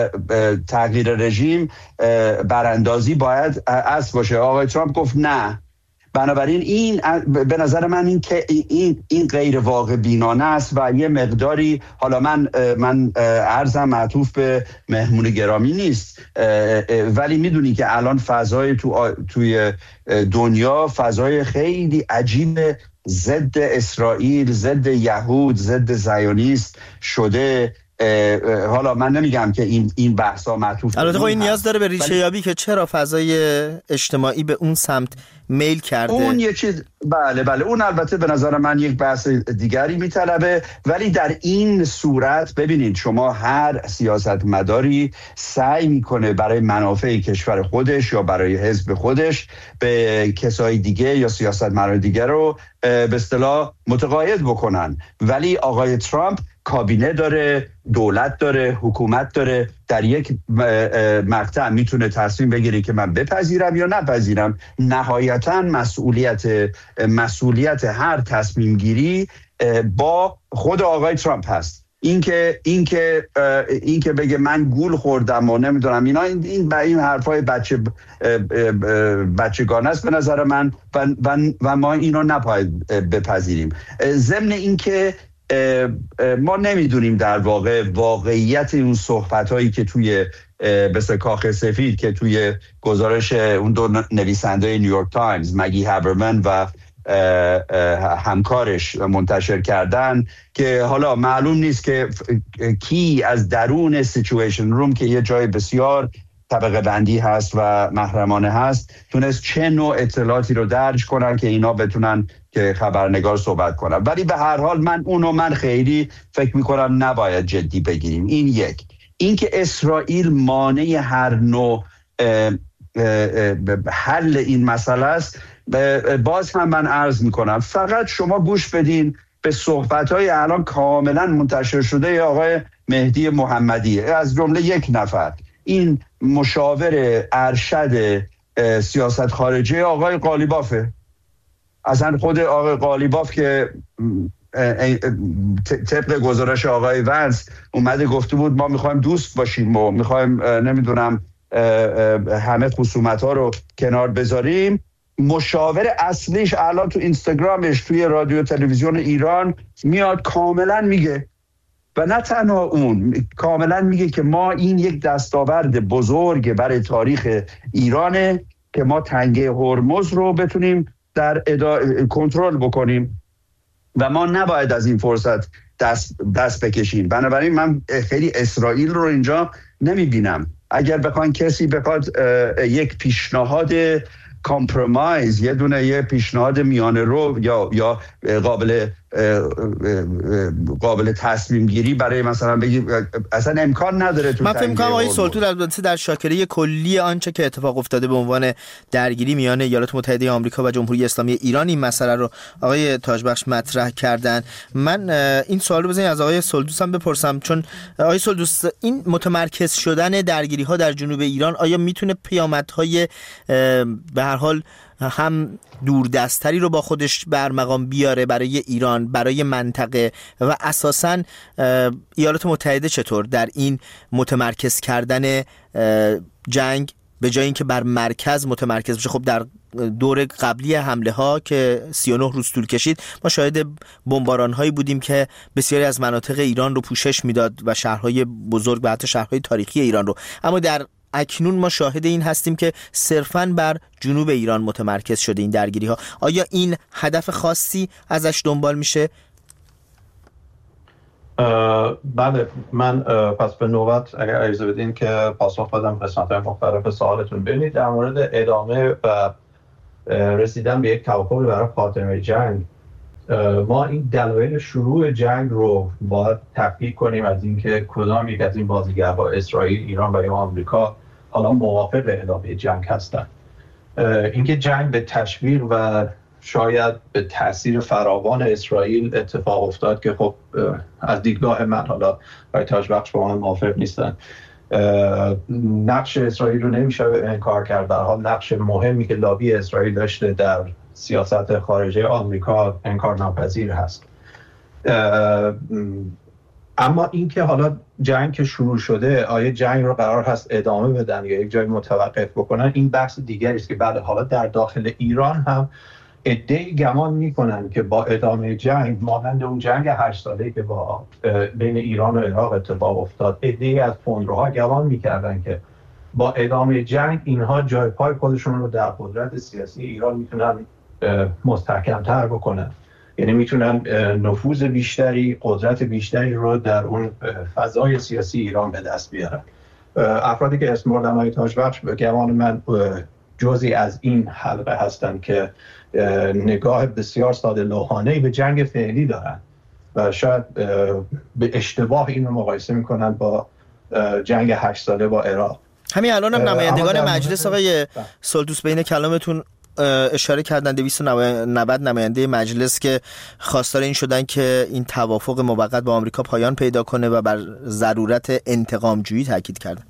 تغییر رژیم براندازی باید اصل باشه. آقای ترامپ گفت نه. بنابراین این به نظر من این غیر واقع بینانه است و یه مقداری، حالا من عرضم معطوف به مهمون گرامی نیست، ولی میدونی که الان فضای توی دنیا فضای خیلی عجیب ضد اسرائیل، ضد یهود، ضد زیونیست شده. حالا من نمیگم که این بحثا معطوف، البته خب این نیاز داره به ریشه یابی که چرا فضای اجتماعی به اون سمت میل کرده. اون یه چیز بله اون البته به نظر من یک بحث دیگری میطلبه، ولی در این صورت ببینید شما هر سیاستمداری سعی میکنه برای منافع کشور خودش یا برای حزب خودش به کسای دیگه یا سیاستمدار دیگه رو به اصطلاح متقاعد بکنن. ولی آقای ترامپ کابینه داره، دولت داره، حکومت داره، در یک مقطع میتونه تصمیم بگیره که من بپذیرم یا نپذیرم. نهایتاً مسئولیت هر تصمیم گیری با خود آقای ترامپ هست. اینکه بگه من گول خوردم و نمیدونم این حرفای بچگانه است به نظر من و ما اینو نباید بپذیریم. ضمن اینکه ما نمیدونیم در واقع واقعیت اون صحبت‌هایی که توی مثل کاخ سفید که توی گزارش اون دو نویسنده نیویورک تایمز مگی هابرمن و همکارش منتشر کردن، که حالا معلوم نیست که کی از درون سیچویشن روم که یه جای بسیار طبقه بندی هست و محرمانه هست تونست چه نوع اطلاعاتی رو درج کنن که اینا بتونن که خبرنگار صحبت کنن. ولی به هر حال من خیلی فکر میکنم نباید جدی بگیریم. این که اسرائیل مانع هر نوع حل این مسئله است. باز هم من عرض میکنم فقط شما گوش بدین به صحبت‌های الان کاملا منتشر شده آقای مهدی محمدی، از جمله یک نفر این مشاور ارشد سیاست خارجی آقای قالیبافه. اصلا خود آقای قالیباف که طبق گزارش آقای ونس اومده گفته بود ما میخوایم دوست باشیم و میخوایم نمیدونم همه خصومت‌ها رو کنار بذاریم. مشاور اصلیش الان تو اینستاگرامش توی رادیو تلویزیون ایران میاد کاملا میگه، و نه تنها اون، کاملا میگه که ما این یک دستاورد بزرگ برای تاریخ ایرانه که ما تنگه هرمز رو بتونیم در کنترل بکنیم و ما نباید از این فرصت دست بکشیم. بنابراین من خیلی اسرائیل رو اینجا نمیبینم. اگر بخوان کسی بخواد یک پیشنهاد کامپرومایز، یه پیشنهاد میانه رو یا قابل تصمیم گیری برای مثلا بگی اصلا امکان نداره. من فکر می‌کنم آقای سلطون در شاکره کلی آنچه که اتفاق افتاده به عنوان درگیری میان ایالات متحده آمریکا و جمهوری اسلامی ایران این مسئله رو آقای تاجبخش مطرح کردن. من این سوال رو بزنید از آقای سلدوس هم بپرسم، چون آقای سلدوس این متمرکز شدن درگیری‌ها در جنوب ایران آیا میتونه پیامدهای به هر حال هم دوردستری رو با خودش برمقام بیاره برای ایران، برای منطقه و اساساً ایالات متحده چطور در این متمرکز کردن جنگ به جای اینکه بر مرکز متمرکز بشه. خب در دور قبلی حمله ها که 39 روز طول کشید ما شاهد بمباران هایی بودیم که بسیاری از مناطق ایران رو پوشش میداد و شهرهای بزرگ و حتی شهرهای تاریخی ایران رو، اما در اکنون ما شاهد این هستیم که صرفاً بر جنوب ایران متمرکز شده این درگیری ها. آیا این هدف خاصی ازش دنبال میشه؟ بله، من پس به نوبت اگر اجازه بدین که پاسخ بدم قسمت‌های مختلف سوالتون. ببینید در مورد ادامه و رسیدن به یک توافق برای خاتمه جنگ، ما این دلایل شروع جنگ رو باید تفکیک کنیم از اینکه کدام یک از این بازیگرها، اسرائیل، ایران و یا آمریکا، حالا موافق ادامه جنگ هستند. اینکه جنگ به تشویق و شاید به تأثیر فراوان اسرائیل اتفاق افتاد که خب از دیدگاه من، حالا برای تاجبخش با من موافق نیستن، نقش اسرائیل رو نمیشه انکار کرد. در حال نقش مهمی که لابی اسرائیل داشته در سیاست خارجه آمریکا انکار ناپذیر هست. اما اینکه حالا جنگ که شروع شده، آیا جنگ رو قرار هست ادامه بدن یا یک جای متوقف بکنن، این بحث دیگری است که بله، حالا در داخل ایران هم عده‌ای گمان میکنن که با ادامه جنگ مانند اون جنگ 8 ساله‌ای که با بین ایران و عراق اتفاق افتاد، عده‌ای از تندروها گمان میکردن که با ادامه جنگ اینها جای پای خودشون رو در قدرت سیاسی ایران میتونن مستحکم‌تر بکنن، یعنی میتونن نفوذ بیشتری، قدرت بیشتری رو در اون فضای سیاسی ایران به دست بیارن. افرادی که اسم بردن های تاجبخش به گمان من جزئی از این حلقه هستند که نگاه بسیار ساده لوحانه‌ای به جنگ فعلی دارن و شاید به اشتباه این رو مقایسه میکنن با جنگ 8 ساله با عراق. همین الان هم نمایندگان مجلس آقای سلطوس بین کلامتون اشاره کردن 290 نماینده مجلس که خواستار این شدن که این توافق موقت با آمریکا پایان پیدا کنه و بر ضرورت انتقام جویی تاکید کردن.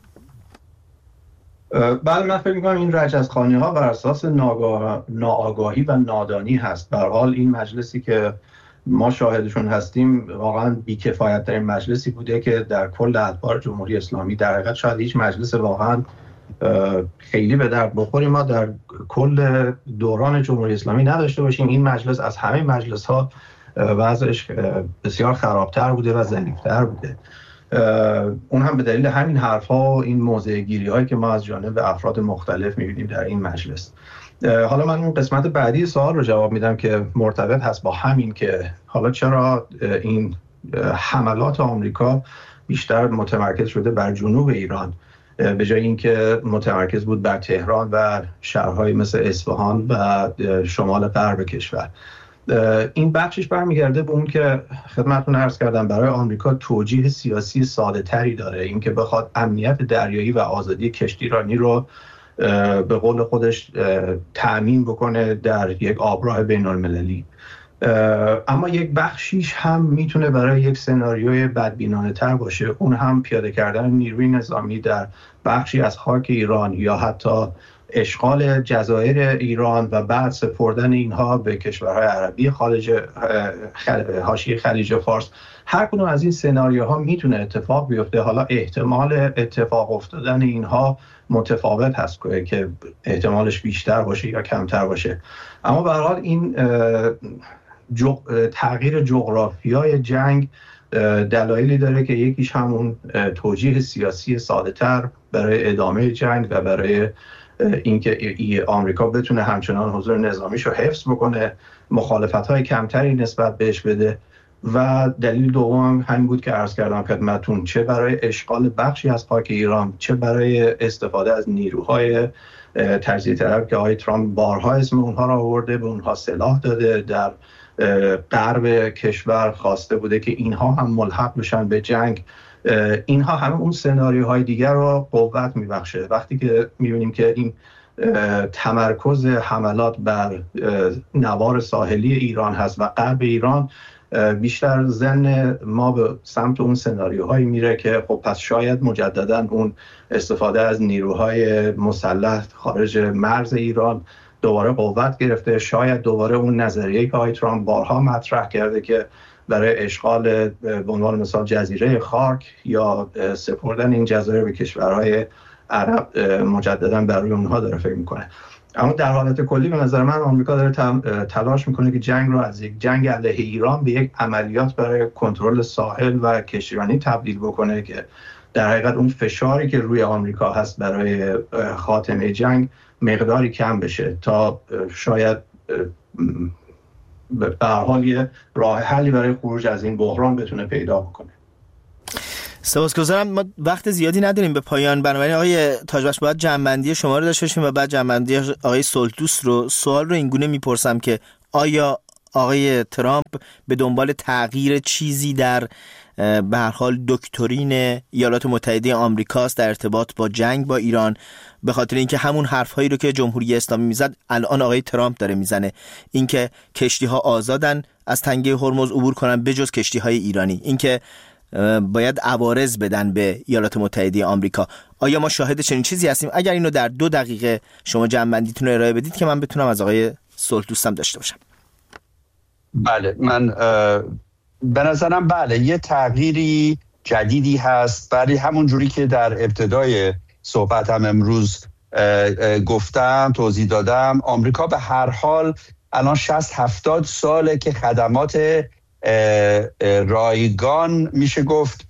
بله، من فکر می‌کنم این رجزخوانی‌ها بر اساس ناآگاهی و نادانی هست. به هر حال این مجلسی که ما شاهدشون هستیم واقعا بی‌کفایت‌ترین مجلسی بوده که در کل ادوار جمهوری اسلامی، در حقیقت شاید هیچ مجلس واقعا خیلی به درد بخوری ما در کل دوران جمهوری اسلامی نداشته باشیم. این مجلس از همه مجلس‌ها وضعش بسیار خرابتر بوده و ضعیف‌تر بوده. اون هم به دلیل همین حرف‌ها و این موضع‌گیری‌هایی که ما از جانب افراد مختلف می‌بینیم در این مجلس. حالا من اون قسمت بعدی سوال رو جواب میدم که مرتبط هست با همین که حالا چرا این حملات آمریکا بیشتر متمرکز شده بر جنوب ایران به جای اینکه متمرکز بود بر تهران و شهرهای مثل اصفهان و شمال غرب کشور. این بخشش برمیگرده به اون که خدمتتون عرض کردم برای آمریکا توجیه سیاسی ساده تری داره، اینکه بخواد امنیت دریایی و آزادی کشتیرانی رو به قول خودش تأمین بکنه در یک آبراه بین المللی. اما یک بخشیش هم میتونه برای یک سناریوی بدبینانه تر باشه، اون هم پیاده کردن نیروی نظامی در بخشی از خاک ایران یا حتی اشغال جزایر ایران و بعد سپردن اینها به کشورهای عربی حاشیه خلیج فارس. هر کدوم از این سناریوها میتونه اتفاق بیفته. حالا احتمال اتفاق افتادن اینها متفاوت هست که احتمالش بیشتر باشه یا کمتر باشه، اما به هر حال این تغییر جغرافیای جنگ دلایلی داره که یکیش همون توجیه سیاسی ساده تر برای ادامه جنگ و برای اینکه آمریکا بتونه همچنان حضور نظامیش رو حفظ بکنه، مخالفت‌های کمتری نسبت بهش بده. و دلیل دوم همین بود که عرض کردم خدمتتون، چه برای اشغال بخشی از خاک ایران، چه برای استفاده از نیروهای تجزیه طلب که آقای ترامپ بارها اسم اونها را آورده، به اونها سلاح داده، در غرب کشور خواسته بوده که اینها هم ملحق بشن به جنگ. اینها همه اون سناریوهای دیگر رو قوت میبخشه. وقتی که میبینیم که این تمرکز حملات بر نوار ساحلی ایران هست و غرب ایران، بیشتر ذهن ما به سمت اون سناریوهایی میره که خب پس شاید مجددا اون استفاده از نیروهای مسلح خارج مرز ایران دوباره قوت گرفته. شاید دوباره اون نظریه‌ای که آقای ترامپ بارها مطرح کرده که برای اشغال به عنوان مثال جزیره خارک یا سپردن این جزایر به کشورهای عرب مجددا بر روی اونها داره فکر میکنه. اما در حالت کلی به نظر من آمریکا داره تلاش میکنه که جنگ رو از یک جنگ علیه ایران به یک عملیات برای کنترل ساحل و کشتیرانی تبدیل بکنه که در حقیقت اون فشاری که روی آمریکا هست برای خاتمه جنگ مقداری کم بشه تا شاید به هر حال یه راه حلی برای خروج از این بحران بتونه پیدا بکنه. سپاسگزارم. ما وقت زیادی نداریم به پایان، بنابراین آقای تاجبخش باید جنبندی شما رو داشته باشیم و بعد جنبندی آقای صلح‌دوست رو. سوال رو اینگونه میپرسم که آیا آقای ترامپ به دنبال تغییر چیزی در به هر حال دکترین ایالات متحده آمریکاست در ارتباط با جنگ با ایران، به خاطر اینکه همون حرفایی رو که جمهوری اسلامی میزد الان آقای ترامپ داره میزنه، اینکه کشتی‌ها آزادن از تنگه هرمز عبور کنن بجز کشتی‌های ایرانی، اینکه باید عوارض بدن به ایالات متحده آمریکا. آیا ما شاهد چنین چیزی هستیم؟ اگر اینو در 2 دقیقه شما جنبندیتون رو ارائه بدید که من بتونم از آقای صلح‌دوستم داشته باشم. بله، من به نظرم بله یه تغییری جدیدی هست، ولی همون جوری که در ابتدای صحبتم امروز گفتم، توضیح دادم، آمریکا به هر حال الان 60-70 ساله که خدمات رایگان میشه گفت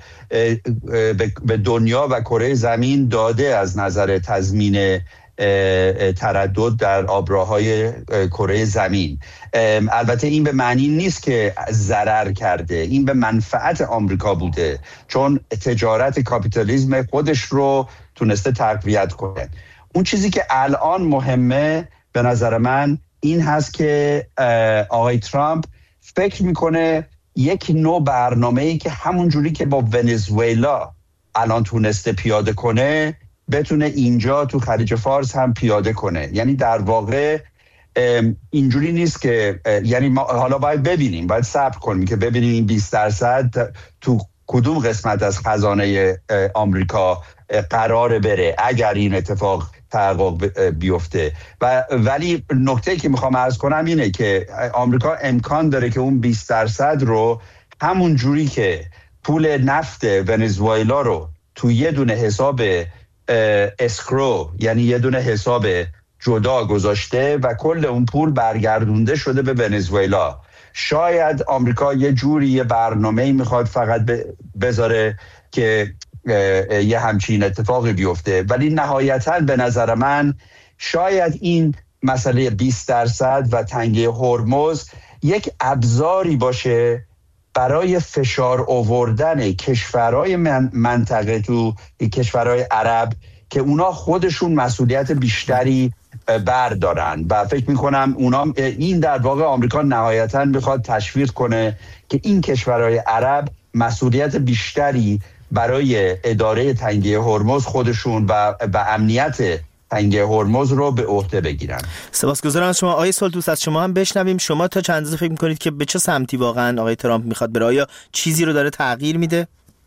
به دنیا و کره زمین داده از نظر تضمین تردد در آبراهای کره زمین. البته این به معنی نیست که ضرر کرده، این به منفعت آمریکا بوده، چون تجارت کاپیتالیسم خودش رو تونسته تقویت کنه. اون چیزی که الان مهمه به نظر من این هست که آقای ترامپ فکر میکنه یک نوع برنامه‌ای که همون جوری که با ونزوئلا الان تونسته پیاده کنه بتونه اینجا تو خلیج فارس هم پیاده کنه. یعنی در واقع اینجوری نیست که یعنی ما حالا باید ببینیم، باید صبر کنیم که ببینیم این 20% تو کدوم قسمت از خزانه آمریکا قراره بره اگر این اتفاق تحقق بیفته. ولی نکته‌ای که میخوام عرض کنم اینه که آمریکا امکان داره که اون 20% رو همون جوری که پول نفت ونزوئلا رو تو یه دونه حساب اسکرو، یعنی یه دونه حساب جدا گذاشته و کل اون پول برگردونده شده به ونزوئلا، شاید آمریکا یه جوری یه برنامه‌ای میخواد فقط بذاره که یه همچین اتفاقی بیفته. ولی نهایتاً به نظر من شاید این مسئله 20% و تنگه هرمز یک ابزاری باشه برای فشار آوردن کشورهای منطقه تو کشورهای عرب که اونا خودشون مسئولیت بیشتری بردارن و فکر میکنم اونا این در واقع آمریکا نهایتاً میخواد تشویق کنه که این کشورهای عرب مسئولیت بیشتری برای اداره تنگه هرمز خودشون و امنیت تنگه هرمز رو به عهده بگیرن. سپاسگزارم از شما. آقای صلح‌دوست از شما هم بشنویم. شما تا چند اندازه فکر میکنید که به چه سمتی واقعا آقای ترامپ میخواد بره؟ آیا چیزی رو داره تغییر میده؟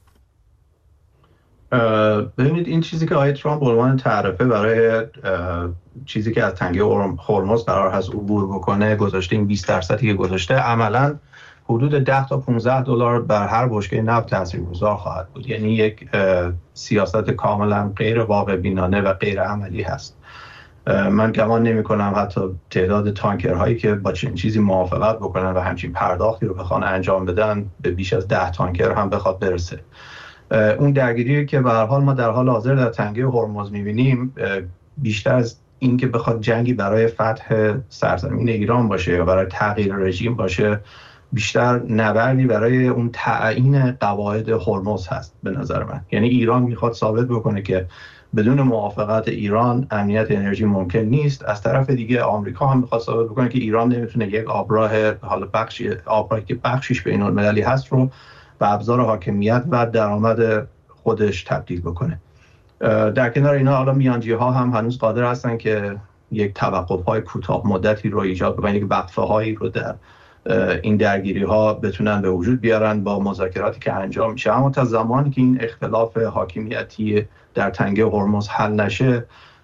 ببینید این چیزی که آقای ترامپ به عنوان تعرفه برای چیزی که از تنگه هرمز قرار هست عبور بکنه گذاشته، این 20% که گذاشته عملاً حدود $10 تا $15 بر هر بشکه نفت تاثیرگذار خواهد بود. یعنی یک سیاست کاملا غیر واقع بینانه و غیر عملی هست. من گمان نمی کنم حتی تعداد تانکرهایی که با چنین چیزی موافقت بکنن و همچین پرداختی رو بخوان انجام بدن به بیش از 10 تانکر هم بخواد برسه. اون درگیری که به هر حال ما در حال حاضر در تنگه هرمز می‌بینیم بیشتر از این که بخواد جنگی برای فتح سرزمین ایران باشه یا برای تغییر رژیم باشه، بیشتر نبردی برای اون تعیین قواعد هرمز هست به نظر من. یعنی ایران میخواد ثابت بکنه که بدون موافقت ایران امنیت انرژی ممکن نیست. از طرف دیگه آمریکا هم میخواد ثابت بکنه که ایران نمیتونه یک آبراه حالا آبراهی که بخشیش بین‌المللی هست رو به ابزار حاکمیت و درآمد خودش تبدیل بکنه. در کنار اینا حالا میانجی‌ها هم هنوز قادر هستن که یک توقف‌های کوتاه مدتی رو ایجاد بکنن، یک وقفه‌هایی رو در این درگیری ها بتونن به وجود بیارن با مذاکراتی که انجام میشه. اما تا زمانی که این اختلاف حاکمیتی در تنگه هرمز حل نشه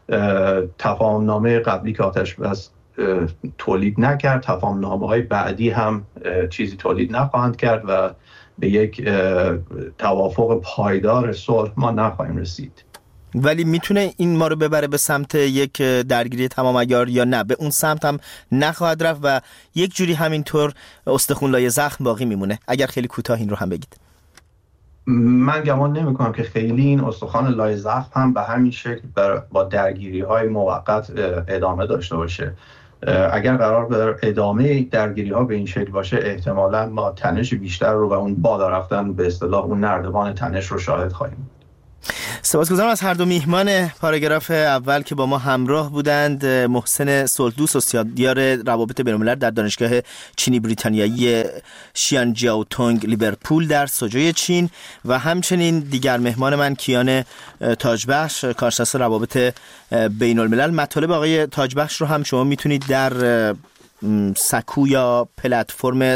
تفاهمنامه قبلی که آتش بس تولید نکرد، تفاهمنامه‌های بعدی هم چیزی تولید نخواهند کرد و به یک توافق پایدار صلح ما نخواهیم رسید. ولی میتونه این ما رو ببره به سمت یک درگیری تمام عیار یا نه؟ به اون سمت هم نخواهد رفت و یک جوری همینطور استخون لای زخم باقی میمونه؟ اگر خیلی کوتاه این رو هم بگید. من گمان نمی کنم که خیلی این استخوان لای زخم هم به همین شکل با درگیری های موقت ادامه داشته باشه. اگر قرار بر ادامه درگیری ها به این شکل باشه، احتمالاً ما تنش بیشتر رو و اون بالا رفتن به اصطلاح اون نردبان تنش رو شاهد خواهیم. سپاسگزارم از هر دو میهمان پاراگراف اول که با ما همراه بودند. محسن صلح‌دوست، استادیار روابط بین‌الملل در دانشگاه چینی بریتانیایی شیانجیاو تونگ لیورپول در سوجوی چین و همچنین دیگر مهمان من کیان تاجبخش، کارشناس روابط بین‌الملل. مطالب آقای تاجبخش رو هم شما میتونید در سکو یا پلتفرم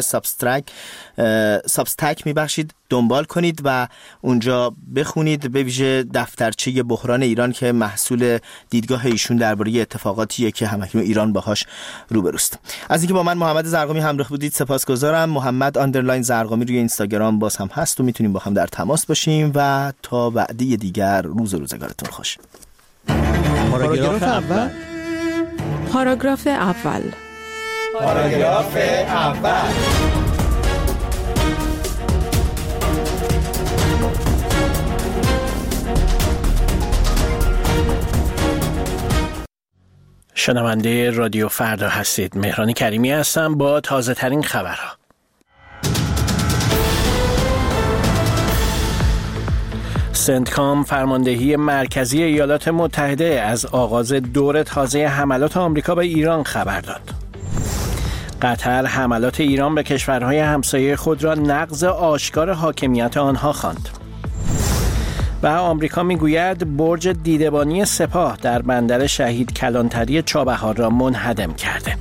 سابستک دنبال کنید و اونجا بخونید، به ویژه دفترچه بحران ایران که محصول دیدگاه ایشون درباره اتفاقاتیه که همکنون ایران باهاش روبروست. از اینکه با من محمد زرقامی همراه بودید سپاسگزارم. محمد _زرقامی روی اینستاگرام باز هم هست و میتونیم با هم در تماس باشیم و تا وعده دیگر روز و روزگارتون خوش. پاراگراف اول. شنونده رادیو فردا هستید. مهران کریمی هستم با تازه ترین خبرها. سنتکام فرماندهی مرکزی ایالات متحده از آغاز دور تازه حملات آمریکا به ایران خبر داد. قطر حملات ایران به کشورهای همسایه خود را نقض آشکار حاکمیت آنها خواند. و آمریکا میگوید برج دیدبانی سپاه در بندر شهید کلانتری چابهار را منهدم کرده.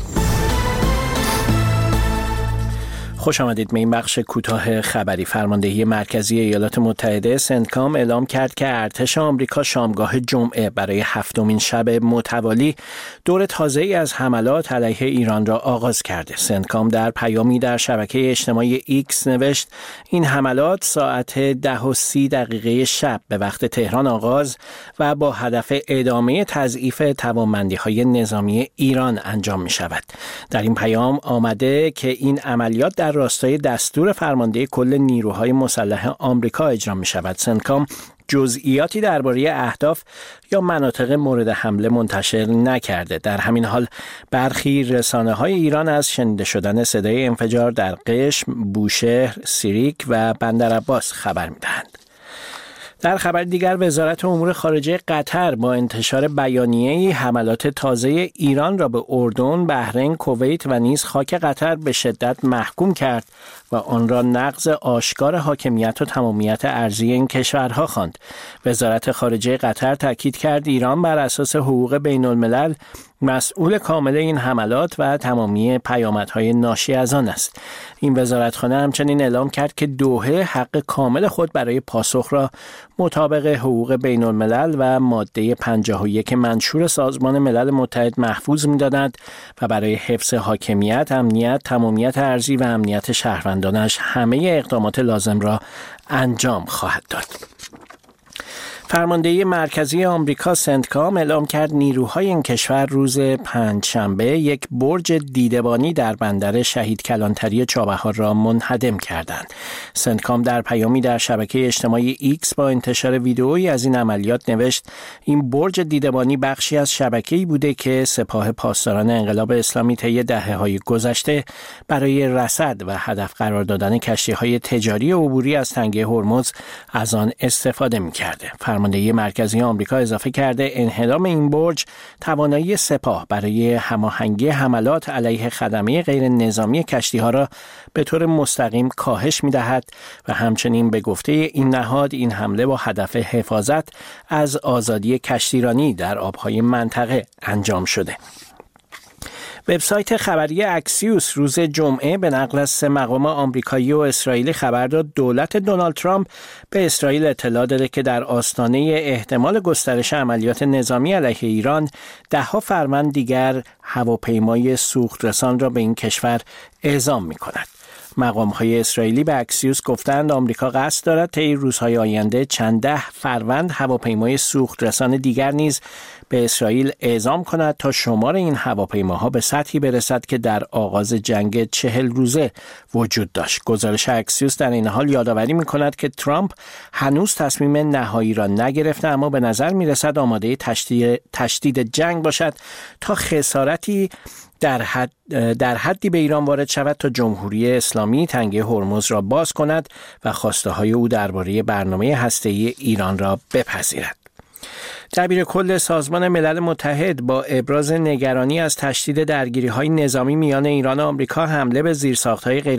خوش آمدید به این بخش کوتاه خبری. فرماندهی مرکزی ایالات متحده سنتکام اعلام کرد که ارتش آمریکا شامگاه جمعه برای 7مین شب متوالی دور تازه‌ای از حملات علیه ایران را آغاز کرده. سنتکام در پیامی در شبکه اجتماعی ایکس نوشت این حملات ساعت 10:30 شب به وقت تهران آغاز و با هدف ادامه تضعیف توانمندی‌های نظامی ایران انجام می شود. در این پیام آمده که این عملیات در راستای دستور فرمانده کل نیروهای مسلح آمریکا اجرا می شود. سنتکام جزئیاتی درباره اهداف یا مناطق مورد حمله منتشر نکرده. در همین حال برخی رسانه‌های ایران از شنیده شدن صدای انفجار در قشم، بوشهر، سیریک و بندرعباس خبر می‌دهند. در خبر دیگر وزارت امور خارجه قطر با انتشار بیانیه‌ای حملات تازه ایران را به اردن، بحرین، کویت و نیز خاک قطر به شدت محکوم کرد و آن را نقض آشکار حاکمیت و تمامیت ارضی این کشورها خواند. وزارت خارجه قطر تاکید کرد ایران بر اساس حقوق بین الملل مسئول کامل این حملات و تمامی پیامدهای ناشی از آن است. این وزارتخانه همچنین اعلام کرد که دوحه حق کامل خود برای پاسخ را مطابق حقوق بین الملل و ماده 51 منشور سازمان ملل متحد محفوظ می‌داند و برای حفظ حاکمیت، امنیت، تمامیت ارضی و امنیت شهروندانش همه اقدامات لازم را انجام خواهد داد. فرماندهی مرکزی آمریکا سنتکام اعلام کرد نیروهای این کشور روز پنجشنبه یک برج دیدبانی در بندر شهید کلانتری چابهار را منهدم کردند. سنتکام در پیامی در شبکه اجتماعی ایکس با انتشار ویدئویی از این عملیات نوشت این برج دیدبانی بخشی از شبکه‌ای بوده که سپاه پاسداران انقلاب اسلامی طی دهه‌های گذشته برای رصد و هدف قرار دادن کشتی‌های تجاری عبوری از تنگه هرمز از آن استفاده می‌کرده. فرماندهی مرکزی آمریکا اضافه کرده انهدام این برج توانایی سپاه برای هماهنگی حملات علیه خدمه غیر نظامی کشتی‌ها را به طور مستقیم کاهش می‌دهد و همچنین به گفته این نهاد این حمله با هدف حفاظت از آزادی کشتیرانی در آب‌های منطقه انجام شده. وبسایت خبری اکسیوس روز جمعه به نقل از 3 مقام آمریکایی و اسرائیلی خبر داد دولت دونالد ترامپ به اسرائیل اطلاع داده که در آستانه احتمال گسترش عملیات نظامی علیه ایران 10 فروند دیگر هواپیمای سوخترسان را به این کشور اعزام می‌کند. مقام‌های اسرائیلی به اکسیوس گفتند آمریکا قصد دارد طی روزهای آینده چند 10 فروند هواپیمای سوخترسان دیگر نیز به اسرائیل اعزام کند تا شمار این هواپیماها به سطحی برسد که در آغاز جنگ 40 روزه وجود داشت. گزارش اکسیوس در این حال یادآوری می‌کند که ترامپ هنوز تصمیم نهایی را نگرفته، اما به نظر می‌رسد آماده تشدید جنگ باشد تا خسارتی در حدی به ایران وارد شود تا جمهوری اسلامی تنگه هرمز را باز کند و خواسته های او درباره برنامه هسته‌ای ایران را بپذیرد. دبیر کل سازمان ملل متحد با ابراز نگرانی از تشدید درگیری‌های نظامی میان ایران و آمریکا، حمله به زیرساخت‌های غیر